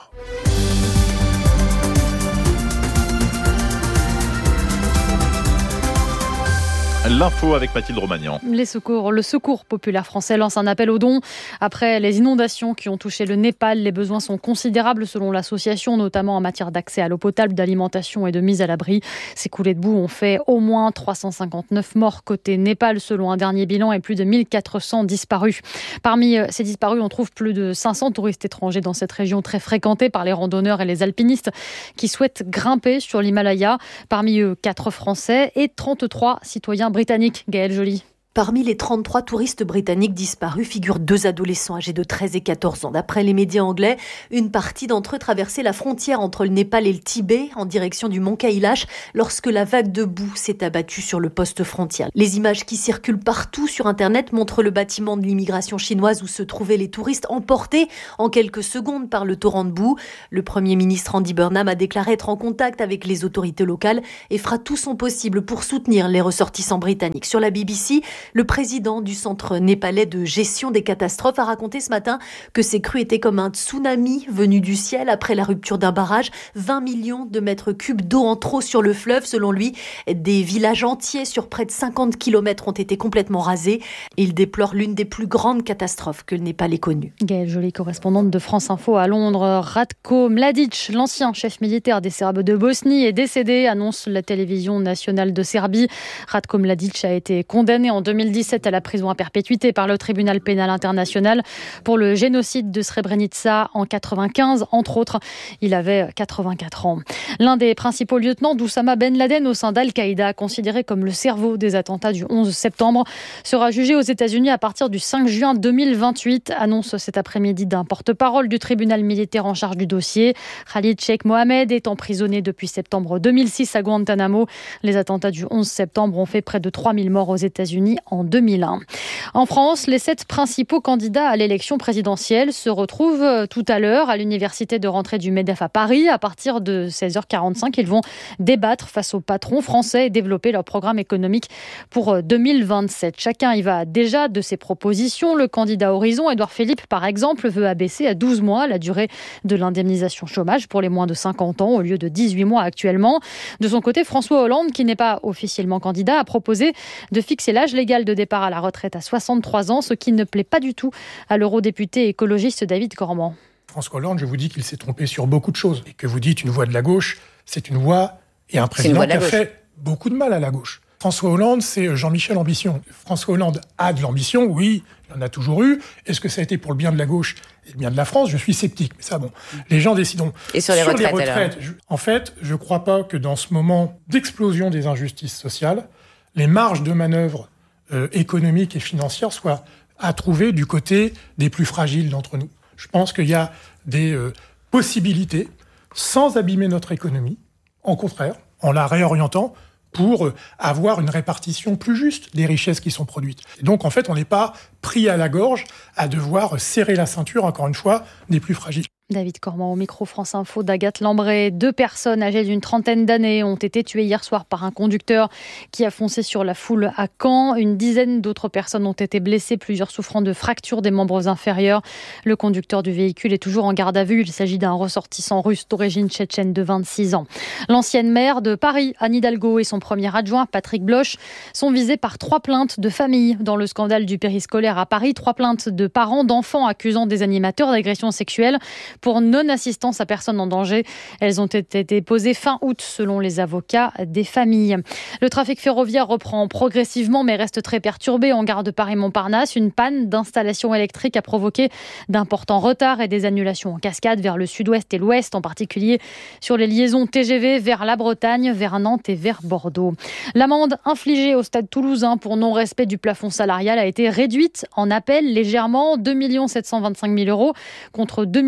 L'info avec Mathilde Romagnan. Le Secours populaire français lance un appel aux dons. Après les inondations qui ont touché le Népal, les besoins sont considérables selon l'association, notamment en matière d'accès à l'eau potable, d'alimentation et de mise à l'abri. Ces coulées de boue ont fait au moins 359 morts côté Népal selon un dernier bilan et plus de 1400 disparus. Parmi ces disparus, on trouve plus de 500 touristes étrangers dans cette région très fréquentée par les randonneurs et les alpinistes qui souhaitent grimper sur l'Himalaya. Parmi eux, 4 Français et 33 citoyens britanniques. Gaëlle Joly. Parmi les 33 touristes britanniques disparus figurent 2 adolescents âgés de 13 et 14 ans. D'après les médias anglais, une partie d'entre eux traversait la frontière entre le Népal et le Tibet en direction du mont Kailash lorsque la vague de boue s'est abattue sur le poste frontière. Les images qui circulent partout sur Internet montrent le bâtiment de l'immigration chinoise où se trouvaient les touristes emportés en quelques secondes par le torrent de boue. Le Premier ministre Andy Burnham a déclaré être en contact avec les autorités locales et fera tout son possible pour soutenir les ressortissants britanniques. Sur la BBC, le président du Centre népalais de gestion des catastrophes a raconté ce matin que ces crues étaient comme un tsunami venu du ciel après la rupture d'un barrage. 20 millions de mètres cubes d'eau en trop sur le fleuve. Selon lui, des villages entiers sur près de 50 km ont été complètement rasés. Il déplore l'une des plus grandes catastrophes que le Népal ait connues. Gaëlle Joly, correspondante de France Info à Londres. Ratko Mladic, l'ancien chef militaire des Serbes de Bosnie, est décédé, annonce la télévision nationale de Serbie. Ratko Mladic a été condamné en 2017 à la prison à perpétuité par le tribunal pénal international pour le génocide de Srebrenica en 95, entre autres. Il avait 84 ans. L'un des principaux lieutenants d'Oussama Ben Laden au sein d'Al-Qaïda, considéré comme le cerveau des attentats du 11 septembre, sera jugé aux États-Unis à partir du 5 juin 2028, annonce cet après-midi d'un porte-parole du tribunal militaire en charge du dossier. Khalid Sheikh Mohammed est emprisonné depuis septembre 2006 à Guantanamo. Les attentats du 11 septembre ont fait près de 3000 morts aux États-Unis en 2001. En France, les 7 principaux candidats à l'élection présidentielle se retrouvent tout à l'heure à l'université de rentrée du MEDEF à Paris. À partir de 16h45, ils vont débattre face aux patrons français et développer leur programme économique pour 2027. Chacun y va déjà de ses propositions. Le candidat Horizon, Édouard Philippe, par exemple, veut abaisser à 12 mois la durée de l'indemnisation chômage pour les moins de 50 ans au lieu de 18 mois actuellement. De son côté, François Hollande, qui n'est pas officiellement candidat, a proposé de fixer l'âge légal de départ à la retraite à 63 ans, ce qui ne plaît pas du tout à l'eurodéputé écologiste David Cormand. François Hollande, je vous dis qu'il s'est trompé sur beaucoup de choses. Et que vous dites une voix de la gauche, c'est une voix et un président qui a fait beaucoup de mal à la gauche. François Hollande, c'est Jean-Michel Ambition. François Hollande a de l'ambition, oui, il en a toujours eu. Est-ce que ça a été pour le bien de la gauche et le bien de la France ? Je suis sceptique, mais ça, bon, les gens décideront. Et sur les retraites en fait, je ne crois pas que dans ce moment d'explosion des injustices sociales, les marges de manœuvre économiques et financières soient à trouver du côté des plus fragiles d'entre nous. Je pense qu'il y a des possibilités, sans abîmer notre économie, au contraire, en la réorientant pour avoir une répartition plus juste des richesses qui sont produites. Et donc, en fait, on n'est pas pris à la gorge à devoir serrer la ceinture, encore une fois, des plus fragiles. David Cormand au micro France Info d'Agathe Lambré. 2 personnes âgées d'une trentaine d'années ont été tuées hier soir par un conducteur qui a foncé sur la foule à Caen. Une dizaine d'autres personnes ont été blessées, plusieurs souffrant de fractures des membres inférieurs. Le conducteur du véhicule est toujours en garde à vue. Il s'agit d'un ressortissant russe d'origine tchétchène de 26 ans. L'ancienne maire de Paris, Anne Hidalgo, et son premier adjoint, Patrick Bloch, sont visés par 3 plaintes de famille dans le scandale du périscolaire à Paris. 3 plaintes de parents d'enfants accusant des animateurs d'agression sexuelle pour non-assistance à personne en danger. Elles ont été déposées fin août selon les avocats des familles. Le trafic ferroviaire reprend progressivement mais reste très perturbé en gare de Paris-Montparnasse. Une panne d'installation électrique a provoqué d'importants retards et des annulations en cascade vers le sud-ouest et l'ouest, en particulier sur les liaisons TGV vers la Bretagne, vers Nantes et vers Bordeaux. L'amende infligée au Stade toulousain pour non-respect du plafond salarial a été réduite en appel légèrement, 2 725 000 € contre 2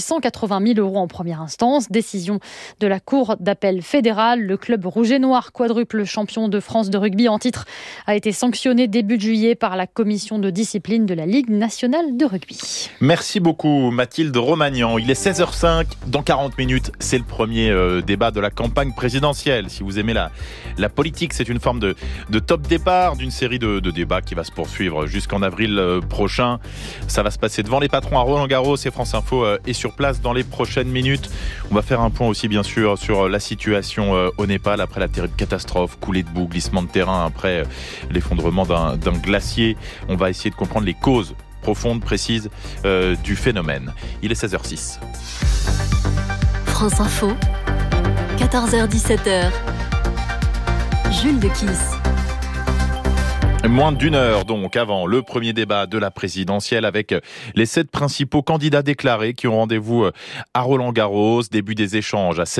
880 000 € en première instance. Décision de la Cour d'appel fédérale. Le club rouge et noir, quadruple champion de France de rugby en titre, a été sanctionné début de juillet par la commission de discipline de la Ligue nationale de rugby. Merci beaucoup Mathilde Romagnan. Il est 16h05. Dans 40 minutes, c'est le premier débat de la campagne présidentielle. Si vous aimez la politique, c'est une forme de top départ d'une série de débats qui va se poursuivre jusqu'en avril prochain. Ça va se passer devant les patrons à Roland-Garros et France Info et sur sur place dans les prochaines minutes. On va faire un point aussi bien sûr sur la situation au Népal après la terrible catastrophe, coulée de boue, glissement de terrain après l'effondrement d'un glacier. On va essayer de comprendre les causes profondes, précises du phénomène. Il est 16h06. France Info, 14h-17h. Jules Dequisse. Moins d'une heure donc avant le premier débat de la présidentielle avec les 7 principaux candidats déclarés qui ont rendez-vous à Roland-Garros. Début des échanges à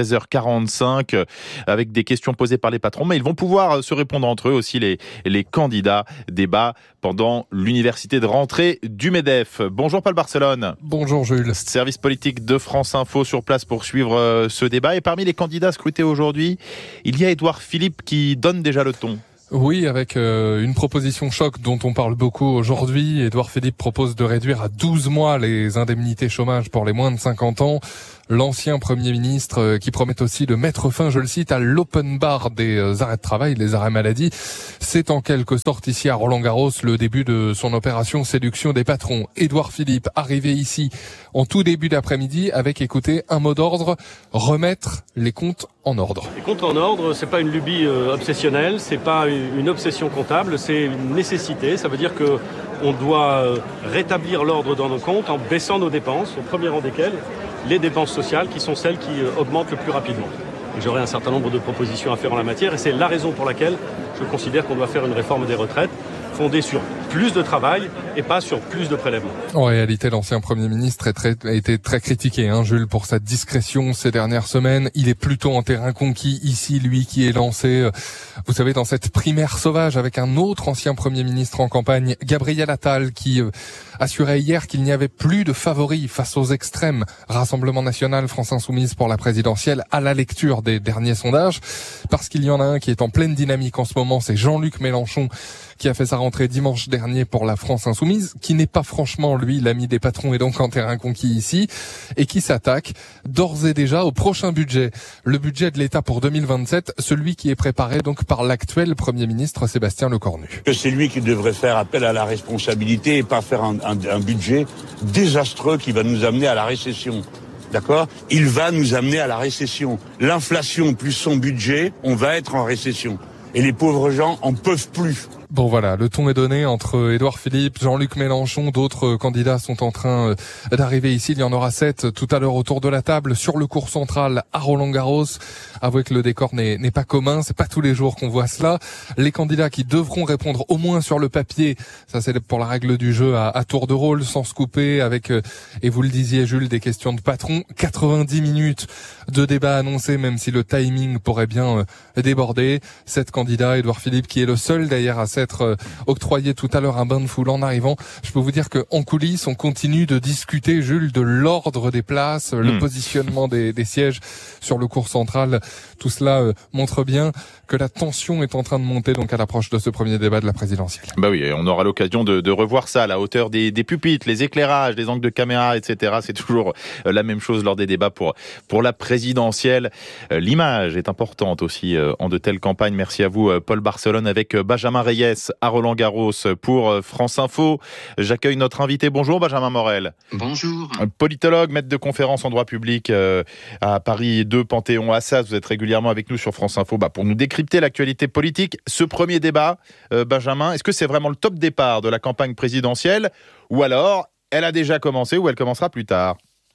16h45 avec des questions posées par les patrons. Mais ils vont pouvoir se répondre entre eux aussi les candidats. Débat pendant l'université de rentrée du MEDEF. Bonjour Paul Barcelone. Bonjour Jules. Service politique de France Info sur place pour suivre ce débat. Et parmi les candidats scrutés aujourd'hui, il y a Édouard Philippe qui donne déjà le ton. Oui, avec une proposition choc dont on parle beaucoup aujourd'hui. Édouard Philippe propose de réduire à 12 mois les indemnités chômage pour les moins de 50 ans. L'ancien Premier ministre qui promet aussi de mettre fin, je le cite, à l'open bar des arrêts de travail, les arrêts maladie. C'est en quelque sorte ici à Roland-Garros le début de son opération séduction des patrons. Édouard Philippe arrivé ici en tout début d'après-midi avec, écoutez, un mot d'ordre, remettre les comptes en ordre. Les comptes en ordre, c'est pas une lubie obsessionnelle, c'est pas une obsession comptable, c'est une nécessité. Ça veut dire que on doit rétablir l'ordre dans nos comptes en baissant nos dépenses, au premier rang desquelles les dépenses sociales qui sont celles qui augmentent le plus rapidement. Et j'aurai un certain nombre de propositions à faire en la matière et c'est la raison pour laquelle je considère qu'on doit faire une réforme des retraites fondée sur plus de travail et pas sur plus de prélèvements. En réalité, l'ancien Premier ministre a été très critiqué, Jules, pour sa discrétion ces dernières semaines. Il est plutôt en terrain conquis ici, lui qui est lancé, vous savez, dans cette primaire sauvage avec un autre ancien Premier ministre en campagne, Gabriel Attal, qui assurait hier qu'il n'y avait plus de favoris face aux extrêmes. Rassemblement national, France Insoumise pour la présidentielle, à la lecture des derniers sondages, parce qu'il y en a un qui est en pleine dynamique en ce moment, c'est Jean-Luc Mélenchon, qui a fait sa rentrée dimanche dernier pour la France Insoumise, qui n'est pas franchement, lui, l'ami des patrons et donc en terrain conquis ici, et qui s'attaque d'ores et déjà au prochain budget. Le budget de l'État pour 2027, celui qui est préparé donc par l'actuel Premier ministre Sébastien Lecornu. C'est lui qui devrait faire appel à la responsabilité et pas faire un budget désastreux qui va nous amener à la récession. D'accord ? Il va nous amener à la récession. L'inflation plus son budget, on va être en récession. Et les pauvres gens en peuvent plus. Bon voilà, le ton est donné entre Édouard Philippe, Jean-Luc Mélenchon, d'autres candidats sont en train d'arriver ici. Il y en aura 7 tout à l'heure autour de la table sur le cours central à Roland-Garros. Avouez que le décor n'est pas commun, c'est pas tous les jours qu'on voit cela. Les candidats qui devront répondre au moins sur le papier, ça c'est pour la règle du jeu à tour de rôle, sans se couper, avec, et vous le disiez Jules, des questions de patron. 90 minutes de débat annoncé, même si le timing pourrait bien déborder. 7 candidats, Édouard Philippe qui est le seul d'ailleurs à s'être octroyé tout à l'heure un bain de foule en arrivant. Je peux vous dire qu'en coulisses, on continue de discuter, Jules, de l'ordre des places, le positionnement des sièges sur le cours central. Tout cela montre bien que la tension est en train de monter donc à l'approche de ce premier débat de la présidentielle. Bah oui, on aura l'occasion de revoir ça à la hauteur des pupitres, les éclairages, les angles de caméra, etc. C'est toujours la même chose lors des débats pour la présidentielle. L'image est importante aussi en de telles campagnes. Merci à vous, Paul Barcelone, avec Benjamin Reyes à Roland-Garros pour France Info. J'accueille notre invité. Bonjour Benjamin Morel. Bonjour. Politologue, maître de conférence en droit public à Paris 2, Panthéon-Assas. Vous êtes régulièrement avec nous sur France Info pour nous décrypter l'actualité politique. Ce premier débat, Benjamin, est-ce que c'est vraiment le top départ de la campagne présidentielle ou alors elle a déjà commencé ou elle commencera plus tard ?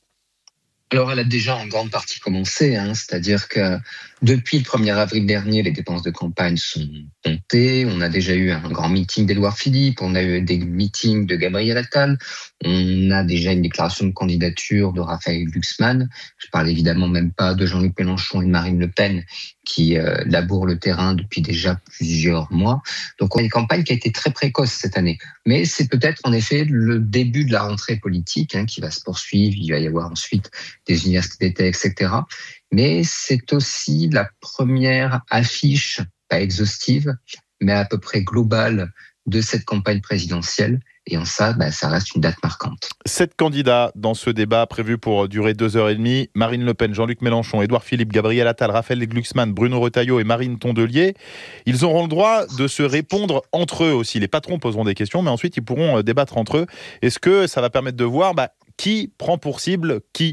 Alors, elle a déjà en grande partie commencé, c'est-à-dire que depuis le 1er avril dernier, les dépenses de campagne sont comptées. On a déjà eu un grand meeting d'Édouard Philippe, on a eu des meetings de Gabriel Attal, on a déjà une déclaration de candidature de Raphaël Glucksmann. Je parle évidemment même pas de Jean-Luc Mélenchon et de Marine Le Pen qui labourent le terrain depuis déjà plusieurs mois. Donc, on a une campagne qui a été très précoce cette année. Mais c'est peut-être en effet le début de la rentrée politique qui va se poursuivre. Il va y avoir ensuite des universités d'été, etc. Mais c'est aussi la première affiche, pas exhaustive, mais à peu près globale de cette campagne présidentielle. Et en ça, ça reste une date marquante. 7 candidats dans ce débat prévu pour durer 2h30. Marine Le Pen, Jean-Luc Mélenchon, Édouard Philippe, Gabriel Attal, Raphaël Glucksmann, Bruno Retailleau et Marine Tondelier. Ils auront le droit de se répondre entre eux aussi. Les patrons poseront des questions, mais ensuite ils pourront débattre entre eux. Est-ce que ça va permettre de voir qui prend pour cible qui ?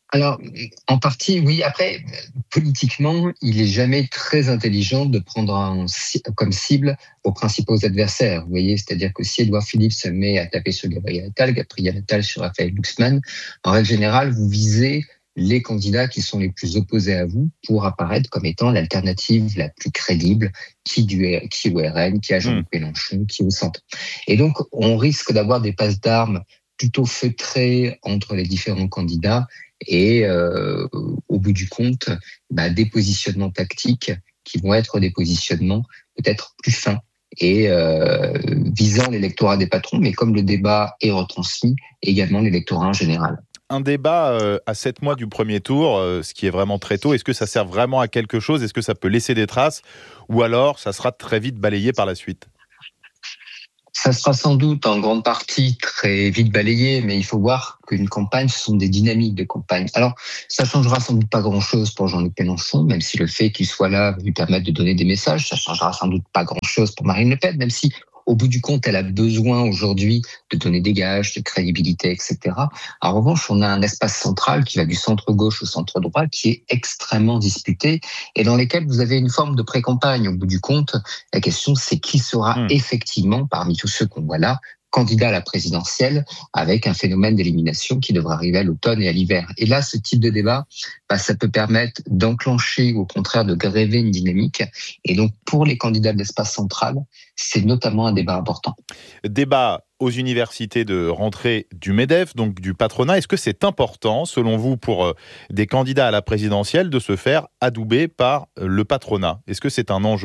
Alors, en partie, oui. Après, politiquement, il est jamais très intelligent de prendre comme cible vos principaux adversaires. Vous voyez, c'est-à-dire que si Édouard Philippe se met à taper sur Gabriel Attal sur Raphaël Glucksmann, en règle générale, vous visez les candidats qui sont les plus opposés à vous pour apparaître comme étant l'alternative la plus crédible, qui au RN, qui à Jean-Luc Mélenchon, qui au centre. Et donc, on risque d'avoir des passes d'armes plutôt feutrées entre les différents candidats et au bout du compte, des positionnements tactiques qui vont être des positionnements peut-être plus fins et visant l'électorat des patrons, mais comme le débat est retransmis, également l'électorat en général. Un débat à 7 mois du premier tour, ce qui est vraiment très tôt, est-ce que ça sert vraiment à quelque chose ? Est-ce que ça peut laisser des traces ? Ou alors, ça sera très vite balayé par la suite ? Ça sera sans doute en grande partie très vite balayé, mais il faut voir qu'une campagne, ce sont des dynamiques de campagne. Alors, ça changera sans doute pas grand-chose pour Jean-Luc Mélenchon, même si le fait qu'il soit là va lui permettre de donner des messages. Ça changera sans doute pas grand-chose pour Marine Le Pen, même si au bout du compte, elle a besoin aujourd'hui de donner des gages, de crédibilité, etc. En revanche, on a un espace central qui va du centre-gauche au centre-droit qui est extrêmement disputé et dans lequel vous avez une forme de pré-campagne. Au bout du compte, la question, c'est qui sera effectivement, parmi tous ceux qu'on voit là, candidat à la présidentielle avec un phénomène d'élimination qui devra arriver à l'automne et à l'hiver. Et là, ce type de débat, ça peut permettre d'enclencher ou au contraire de gréver une dynamique. Et donc, pour les candidats de l'espace central, c'est notamment un débat important. Débat aux universités de rentrée du MEDEF, donc du patronat. Est-ce que c'est important, selon vous, pour des candidats à la présidentielle de se faire adouber par le patronat ? Est-ce que c'est un enjeu ?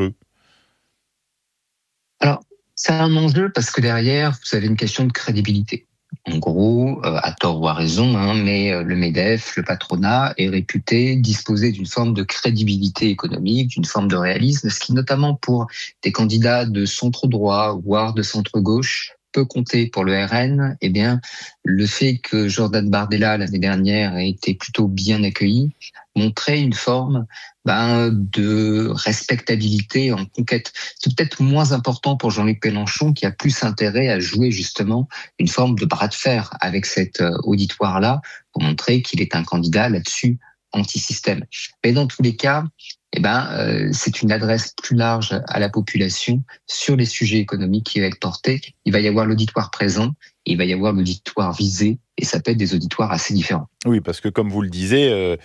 Alors, c'est un enjeu parce que derrière, vous avez une question de crédibilité. En gros, à tort ou à raison, mais le MEDEF, le patronat, est réputé disposer d'une forme de crédibilité économique, d'une forme de réalisme, ce qui notamment pour des candidats de centre-droit, voire de centre-gauche, peut compter pour le RN. Eh bien, le fait que Jordan Bardella, l'année dernière, ait été plutôt bien accueilli, montrait une forme de respectabilité en conquête. C'est peut-être moins important pour Jean-Luc Mélenchon qui a plus intérêt à jouer justement une forme de bras de fer avec cet auditoire-là pour montrer qu'il est un candidat là-dessus anti-système. Mais dans tous les cas, c'est une adresse plus large à la population sur les sujets économiques qui va être portés. Il va y avoir l'auditoire présent, il va y avoir l'auditoire visé, et ça peut être des auditoires assez différents. Oui, parce que comme vous le disiez,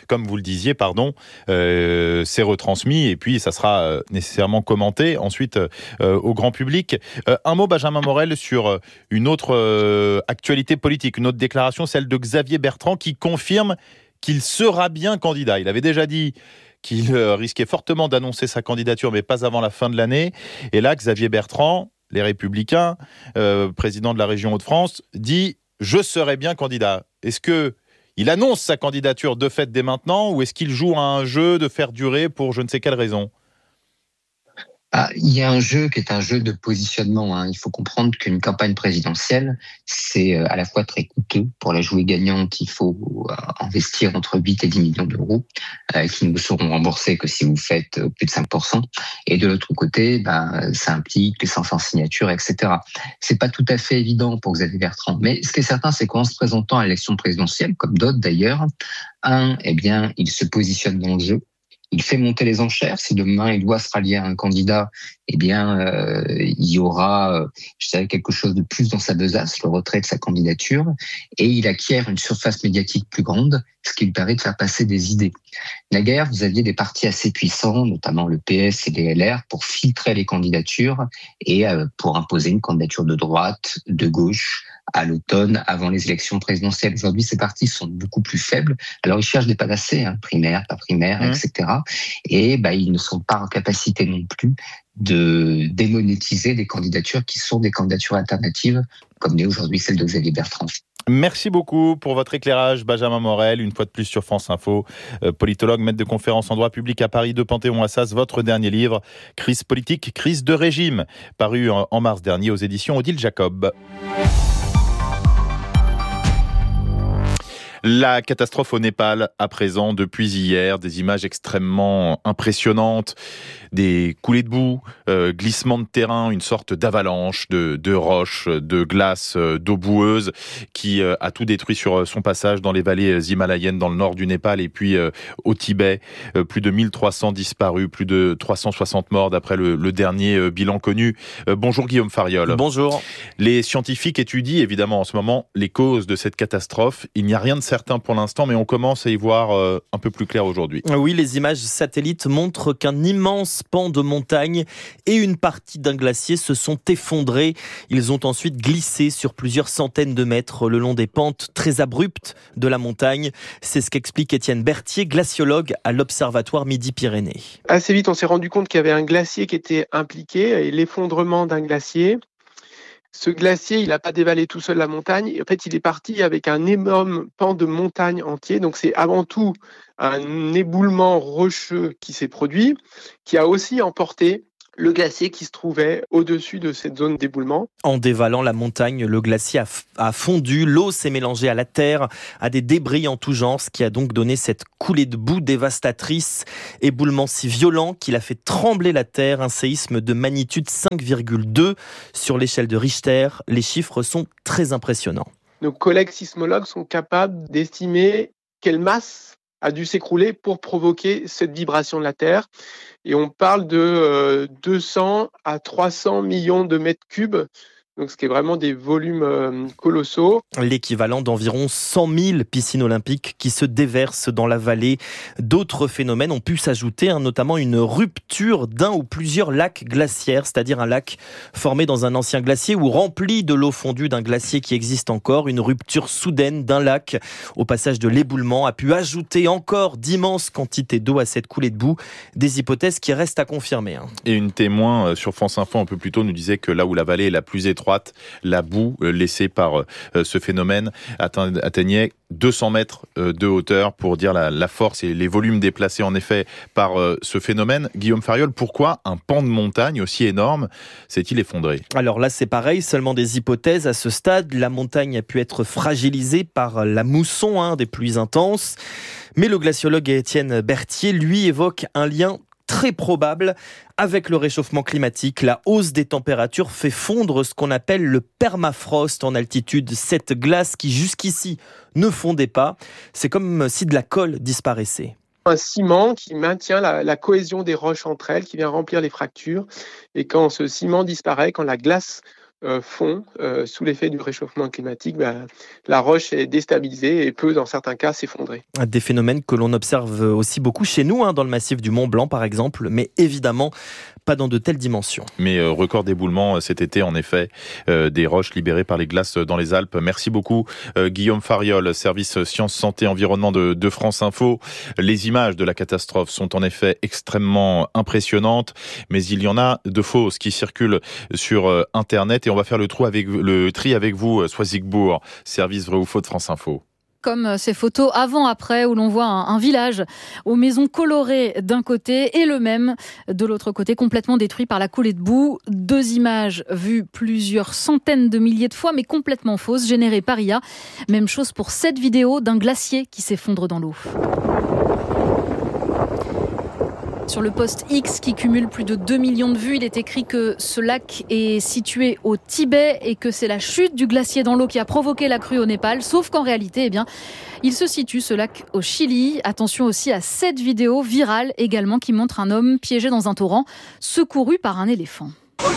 c'est retransmis et puis ça sera nécessairement commenté ensuite au grand public. Un mot, Benjamin Morel, sur une autre actualité politique, une autre déclaration, celle de Xavier Bertrand, qui confirme qu'il sera bien candidat. Il avait déjà dit qu'il risquait fortement d'annoncer sa candidature, mais pas avant la fin de l'année. Et là, Xavier Bertrand, les Républicains, président de la région Hauts-de-France, dit « Je serai bien candidat ». Est-ce qu'il annonce sa candidature de fait dès maintenant ou est-ce qu'il joue à un jeu de faire durer pour je ne sais quelle raison ? Il y a un jeu qui est un jeu de positionnement. Il faut comprendre qu'une campagne présidentielle, c'est à la fois très coûteux. Pour la jouer gagnante, il faut investir entre 8 et 10 millions d'euros qui ne vous seront remboursés que si vous faites plus de 5%. Et de l'autre côté, ça implique les 500 signatures, etc. C'est pas tout à fait évident pour Xavier Bertrand. Mais ce qui est certain, c'est qu'en se présentant à l'élection présidentielle, comme d'autres d'ailleurs, il se positionne dans le jeu. Il fait monter les enchères. Si demain il doit se rallier à un candidat, il y aura, quelque chose de plus dans sa besace, le retrait de sa candidature, et il acquiert une surface médiatique plus grande, ce qui lui permet de faire passer des idées. Naguère, vous aviez des partis assez puissants, notamment le PS et les LR, pour filtrer les candidatures et pour imposer une candidature de droite, de gauche, à l'automne, avant les élections présidentielles. Aujourd'hui, ces partis sont beaucoup plus faibles. Alors, ils cherchent des panacées, primaires, pas primaires, etc. Et ils ne sont pas en capacité non plus de démonétiser des candidatures qui sont des candidatures alternatives, comme l'est aujourd'hui celle de Xavier Bertrand. Merci beaucoup pour votre éclairage, Benjamin Morel, une fois de plus sur France Info. Politologue, maître de conférences en droit public à Paris 2 Panthéon-Assas, votre dernier livre, Crise politique, crise de régime, paru en mars dernier aux éditions Odile Jacob. La catastrophe au Népal, à présent, depuis hier, des images extrêmement impressionnantes, des coulées de boue, glissements de terrain, une sorte d'avalanche de roches, de glace, d'eau boueuse qui a tout détruit sur son passage dans les vallées himalayennes dans le nord du Népal et puis au Tibet. Plus de 1300 disparus, plus de 360 morts d'après le dernier bilan connu. Bonjour Guillaume Fariol. Bonjour. Les scientifiques étudient évidemment en ce moment les causes de cette catastrophe. Il n'y a rien de certain pour l'instant, mais on commence à y voir un peu plus clair aujourd'hui. Oui, les images satellites montrent qu'un immense pan de montagne et une partie d'un glacier se sont effondrés. Ils ont ensuite glissé sur plusieurs centaines de mètres le long des pentes très abruptes de la montagne. C'est ce qu'explique Étienne Berthier, glaciologue à l'Observatoire Midi-Pyrénées. Assez vite, on s'est rendu compte qu'il y avait un glacier qui était impliqué et l'effondrement d'un glacier. Ce glacier, il n'a pas dévalé tout seul la montagne. En fait, il est parti avec un énorme pan de montagne entier. Donc, c'est avant tout un éboulement rocheux qui s'est produit, qui a aussi emporté le glacier qui se trouvait au-dessus de cette zone d'éboulement. En dévalant la montagne, le glacier a fondu, l'eau s'est mélangée à la terre, à des débris en tout genre, ce qui a donc donné cette coulée de boue dévastatrice. Éboulement si violent qu'il a fait trembler la terre, un séisme de magnitude 5,2 sur l'échelle de Richter. Les chiffres sont très impressionnants. Nos collègues sismologues sont capables d'estimer quelle masse a dû s'écrouler pour provoquer cette vibration de la Terre. Et on parle de 200 à 300 millions de mètres cubes, donc ce qui est vraiment des volumes colossaux. L'équivalent d'environ 100 000 piscines olympiques qui se déversent dans la vallée. D'autres phénomènes ont pu s'ajouter, notamment une rupture d'un ou plusieurs lacs glaciaires, c'est-à-dire un lac formé dans un ancien glacier ou rempli de l'eau fondue d'un glacier qui existe encore. Une rupture soudaine d'un lac au passage de l'éboulement a pu ajouter encore d'immenses quantités d'eau à cette coulée de boue. Des hypothèses qui restent à confirmer. Et une témoin sur France Info un peu plus tôt nous disait que là où la vallée est la plus étroite, la boue laissée par ce phénomène atteignait 200 mètres de hauteur, pour dire la force et les volumes déplacés en effet par ce phénomène. Guillaume Fariol, pourquoi un pan de montagne aussi énorme s'est-il effondré ? Alors là c'est pareil, seulement des hypothèses à ce stade. La montagne a pu être fragilisée par la mousson des pluies intenses. Mais le glaciologue Étienne Berthier, lui, évoque un lien très probable avec le réchauffement climatique. La hausse des températures fait fondre ce qu'on appelle le permafrost en altitude. Cette glace qui jusqu'ici ne fondait pas, c'est comme si de la colle disparaissait. Un ciment qui maintient la cohésion des roches entre elles, qui vient remplir les fractures. Et quand ce ciment disparaît, quand la glace fond sous l'effet du réchauffement climatique, la roche est déstabilisée et peut dans certains cas s'effondrer. Des phénomènes que l'on observe aussi beaucoup chez nous, dans le massif du Mont Blanc par exemple, mais évidemment pas dans de telles dimensions. Mais record d'éboulement cet été en effet, des roches libérées par les glaces dans les Alpes. Merci beaucoup Guillaume Fariol, service Sciences, Santé, Environnement de France Info. Les images de la catastrophe sont en effet extrêmement impressionnantes, mais il y en a de fausses qui circulent sur Internet. Et on va faire le tri avec vous, Soisigbourg, service vrai ou faux de France Info. Comme ces photos avant-après où l'on voit un village aux maisons colorées d'un côté et le même de l'autre côté, complètement détruit par la coulée de boue. 2 images vues plusieurs centaines de milliers de fois mais complètement fausses, générées par IA. Même chose pour cette vidéo d'un glacier qui s'effondre dans l'eau. Sur le post X qui cumule plus de 2 millions de vues, il est écrit que ce lac est situé au Tibet et que c'est la chute du glacier dans l'eau qui a provoqué la crue au Népal. Sauf qu'en réalité, il se situe, ce lac, au Chili. Attention aussi à cette vidéo virale également qui montre un homme piégé dans un torrent, secouru par un éléphant.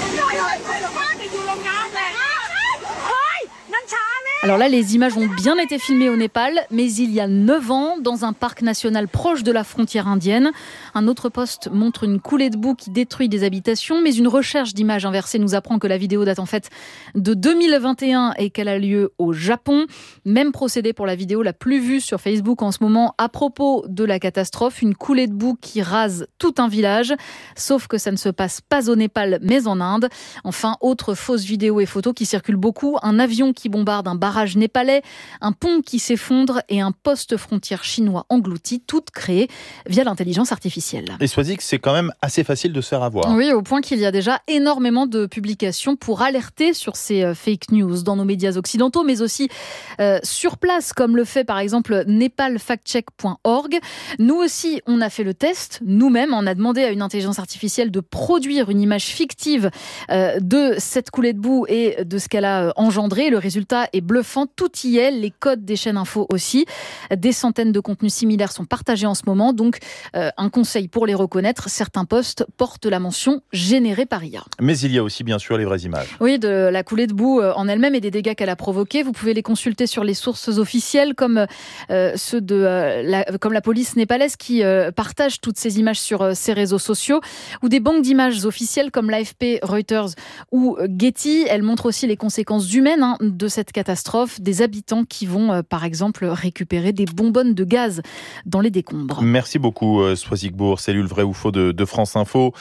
Alors là, les images ont bien été filmées au Népal, mais il y a 9 ans, dans un parc national proche de la frontière indienne. Un autre post montre une coulée de boue qui détruit des habitations, mais une recherche d'images inversées nous apprend que la vidéo date en fait de 2021 et qu'elle a lieu au Japon. Même procédé pour la vidéo la plus vue sur Facebook en ce moment à propos de la catastrophe, une coulée de boue qui rase tout un village, sauf que ça ne se passe pas au Népal, mais en Inde. Enfin, autre fausse vidéo et photo qui circulent beaucoup, un avion qui bombarde un barrage barrage népalais, un pont qui s'effondre et un poste frontière chinois englouti, toutes créées via l'intelligence artificielle. Et Swazik, c'est quand même assez facile de se faire avoir. Oui, au point qu'il y a déjà énormément de publications pour alerter sur ces fake news dans nos médias occidentaux, mais aussi sur place, comme le fait par exemple nepalfactcheck.org. Nous aussi, on a fait le test. Nous-mêmes, on a demandé à une intelligence artificielle de produire une image fictive de cette coulée de boue et de ce qu'elle a engendré. Le résultat est bluffant. Tout y est. Les codes des chaînes info aussi. Des centaines de contenus similaires sont partagés en ce moment. Donc, un conseil pour les reconnaître. Certains posts portent la mention générée par IA. Mais il y a aussi bien sûr les vraies images. Oui, de la coulée de boue en elle-même et des dégâts qu'elle a provoqués. Vous pouvez les consulter sur les sources officielles comme ceux de comme la police népalaise qui partage toutes ces images sur ses réseaux sociaux, ou des banques d'images officielles comme l'AFP, Reuters ou Getty. Elles montrent aussi les conséquences humaines de cette catastrophe, des habitants qui vont par exemple récupérer des bonbonnes de gaz dans les décombres. Merci beaucoup Swazik Bourg, cellule vrai ou faux de France Info.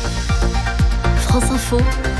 France Info,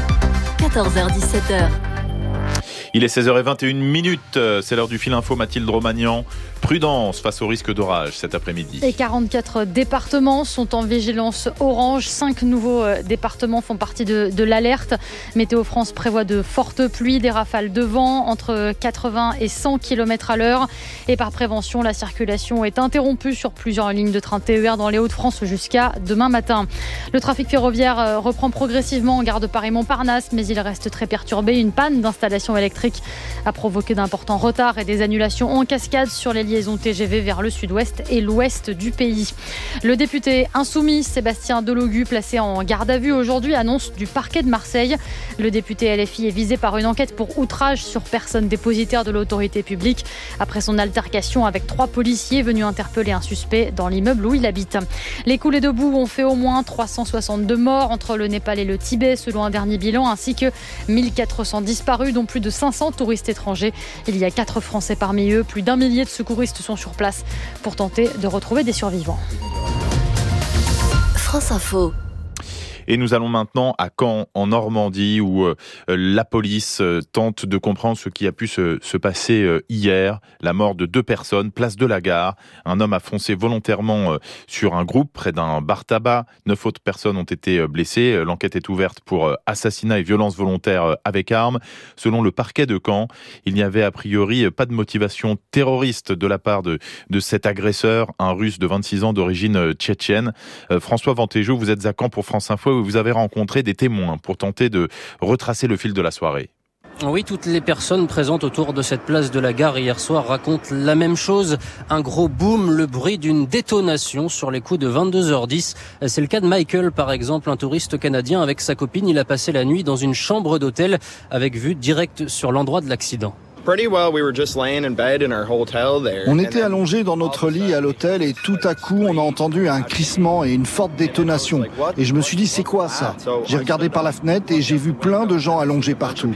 14h-17h. Il est 16h21, c'est l'heure du fil info. Mathilde Romagnan, prudence face au risque d'orage cet après-midi. Et 44 départements sont en vigilance orange. 5 nouveaux départements font partie de l'alerte. Météo France prévoit de fortes pluies, des rafales de vent entre 80 et 100 km à l'heure. Et par prévention, la circulation est interrompue sur plusieurs lignes de train TER dans les Hauts-de-France jusqu'à demain matin. Le trafic ferroviaire reprend progressivement en gare de Paris-Montparnasse, mais il reste très perturbé. Une panne d'installation électrique a provoqué d'importants retards et des annulations en cascade sur les liaisons TGV vers le sud-ouest et l'ouest du pays. Le député insoumis Sébastien Delogu, placé en garde à vue aujourd'hui, annonce du parquet de Marseille. Le député LFI est visé par une enquête pour outrage sur personne dépositaire de l'autorité publique après son altercation avec 3 policiers venus interpeller un suspect dans l'immeuble où il habite. Les coulées de boue ont fait au moins 362 morts entre le Népal et le Tibet selon un dernier bilan, ainsi que 1400 disparus dont plus de 500 touristes étrangers. Il y a 4 Français parmi eux. Plus d'1 millier de secouristes sont sur place pour tenter de retrouver des survivants. France Info. Et nous allons maintenant à Caen, en Normandie, où la police tente de comprendre ce qui a pu se passer hier. La mort de 2 personnes, place de la Gare. Un homme a foncé volontairement sur un groupe près d'un bar-tabac. 9 autres personnes ont été blessées. L'enquête est ouverte pour assassinat et violence volontaire avec arme. Selon le parquet de Caen, il n'y avait a priori pas de motivation terroriste de la part de cet agresseur, un Russe de 26 ans d'origine tchétchène. François Vantéjou, vous êtes à Caen pour France Info. Vous avez rencontré des témoins pour tenter de retracer le fil de la soirée. Oui, toutes les personnes présentes autour de cette place de la Gare hier soir racontent la même chose. Un gros boom, le bruit d'une détonation sur les coups de 22h10. C'est le cas de Michael, par exemple, un touriste canadien avec sa copine. Il a passé la nuit dans une chambre d'hôtel avec vue directe sur l'endroit de l'accident. On était allongés dans notre lit à l'hôtel et tout à coup on a entendu un crissement et une forte détonation. Et je me suis dit c'est quoi ça ? J'ai regardé par la fenêtre et j'ai vu plein de gens allongés partout.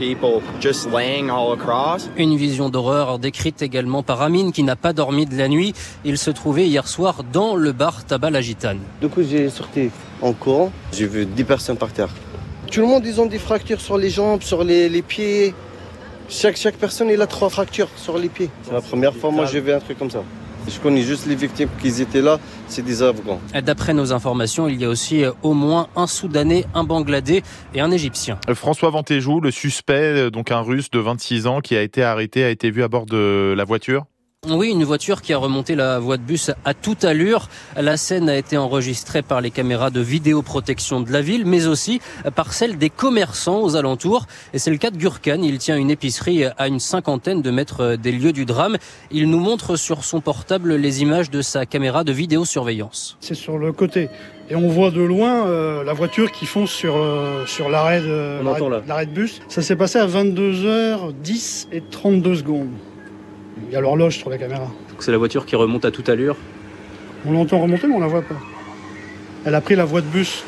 Une vision d'horreur décrite également par Amine qui n'a pas dormi de la nuit. Il se trouvait hier soir dans le bar Tabac La Gitane. Du coup j'ai sorti en courant, j'ai vu 10 personnes par terre. Tout le monde ils ont des fractures sur les jambes, sur les pieds. Chaque personne, il a 3 fractures sur les pieds. C'est la première fois, moi, j'ai vu un truc comme ça. Je connais juste les victimes qui étaient là, c'est des Afghans. D'après nos informations, il y a aussi au moins un Soudanais, un Bangladais et un Égyptien. François Vantéjou, le suspect, donc un Russe de 26 ans qui a été arrêté, a été vu à bord de la voiture ? Oui, une voiture qui a remonté la voie de bus à toute allure. La scène a été enregistrée par les caméras de vidéoprotection de la ville, mais aussi par celle des commerçants aux alentours. Et c'est le cas de Gurkan. Il tient une épicerie à une 50aine de mètres des lieux du drame. Il nous montre sur son portable les images de sa caméra de vidéosurveillance. C'est sur le côté. Et on voit de loin la voiture qui fonce sur l'arrêt de bus. Ça s'est passé à 22h10 et 32 secondes. Il y a l'horloge sur la caméra. Donc c'est la voiture qui remonte à toute allure. On l'entend remonter, mais on la voit pas. Elle a pris la voie de bus.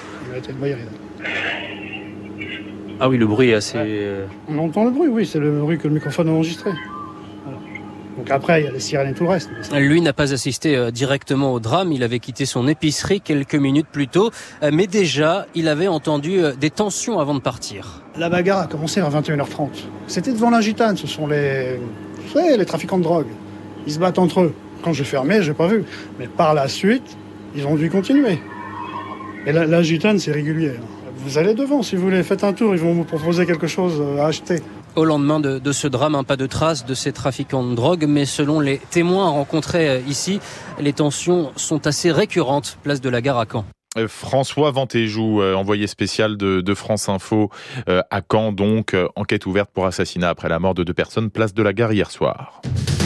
Ah oui, le bruit est assez... On entend le bruit, oui. C'est le bruit que le microphone a enregistré. Voilà. Donc après, il y a les sirènes et tout le reste. Lui n'a pas assisté directement au drame. Il avait quitté son épicerie quelques minutes plus tôt. Mais déjà, il avait entendu des tensions avant de partir. La bagarre a commencé à 21h30. C'était devant la Gitane. Ce sont Vous savez, les trafiquants de drogue, ils se battent entre eux. Quand j'ai fermé, j'ai pas vu. Mais par la suite, ils ont dû continuer. Et la gitane, c'est régulier. Vous allez devant, si vous voulez, faites un tour, ils vont vous proposer quelque chose à acheter. Au lendemain de ce drame, pas de traces de ces trafiquants de drogue, mais selon les témoins rencontrés ici, les tensions sont assez récurrentes, place de la Gare à Caen. François Ventéjou, envoyé spécial de France Info à Caen, donc enquête ouverte pour assassinat après la mort de 2 personnes, place de la Gare hier soir.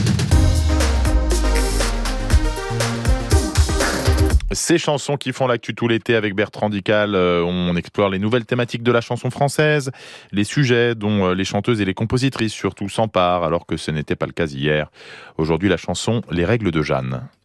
Ces chansons qui font l'actu tout l'été avec Bertrand Dical, on explore les nouvelles thématiques de la chanson française, les sujets dont les chanteuses et les compositrices surtout s'emparent alors que ce n'était pas le cas hier. Aujourd'hui la chanson Les règles de Jeanne.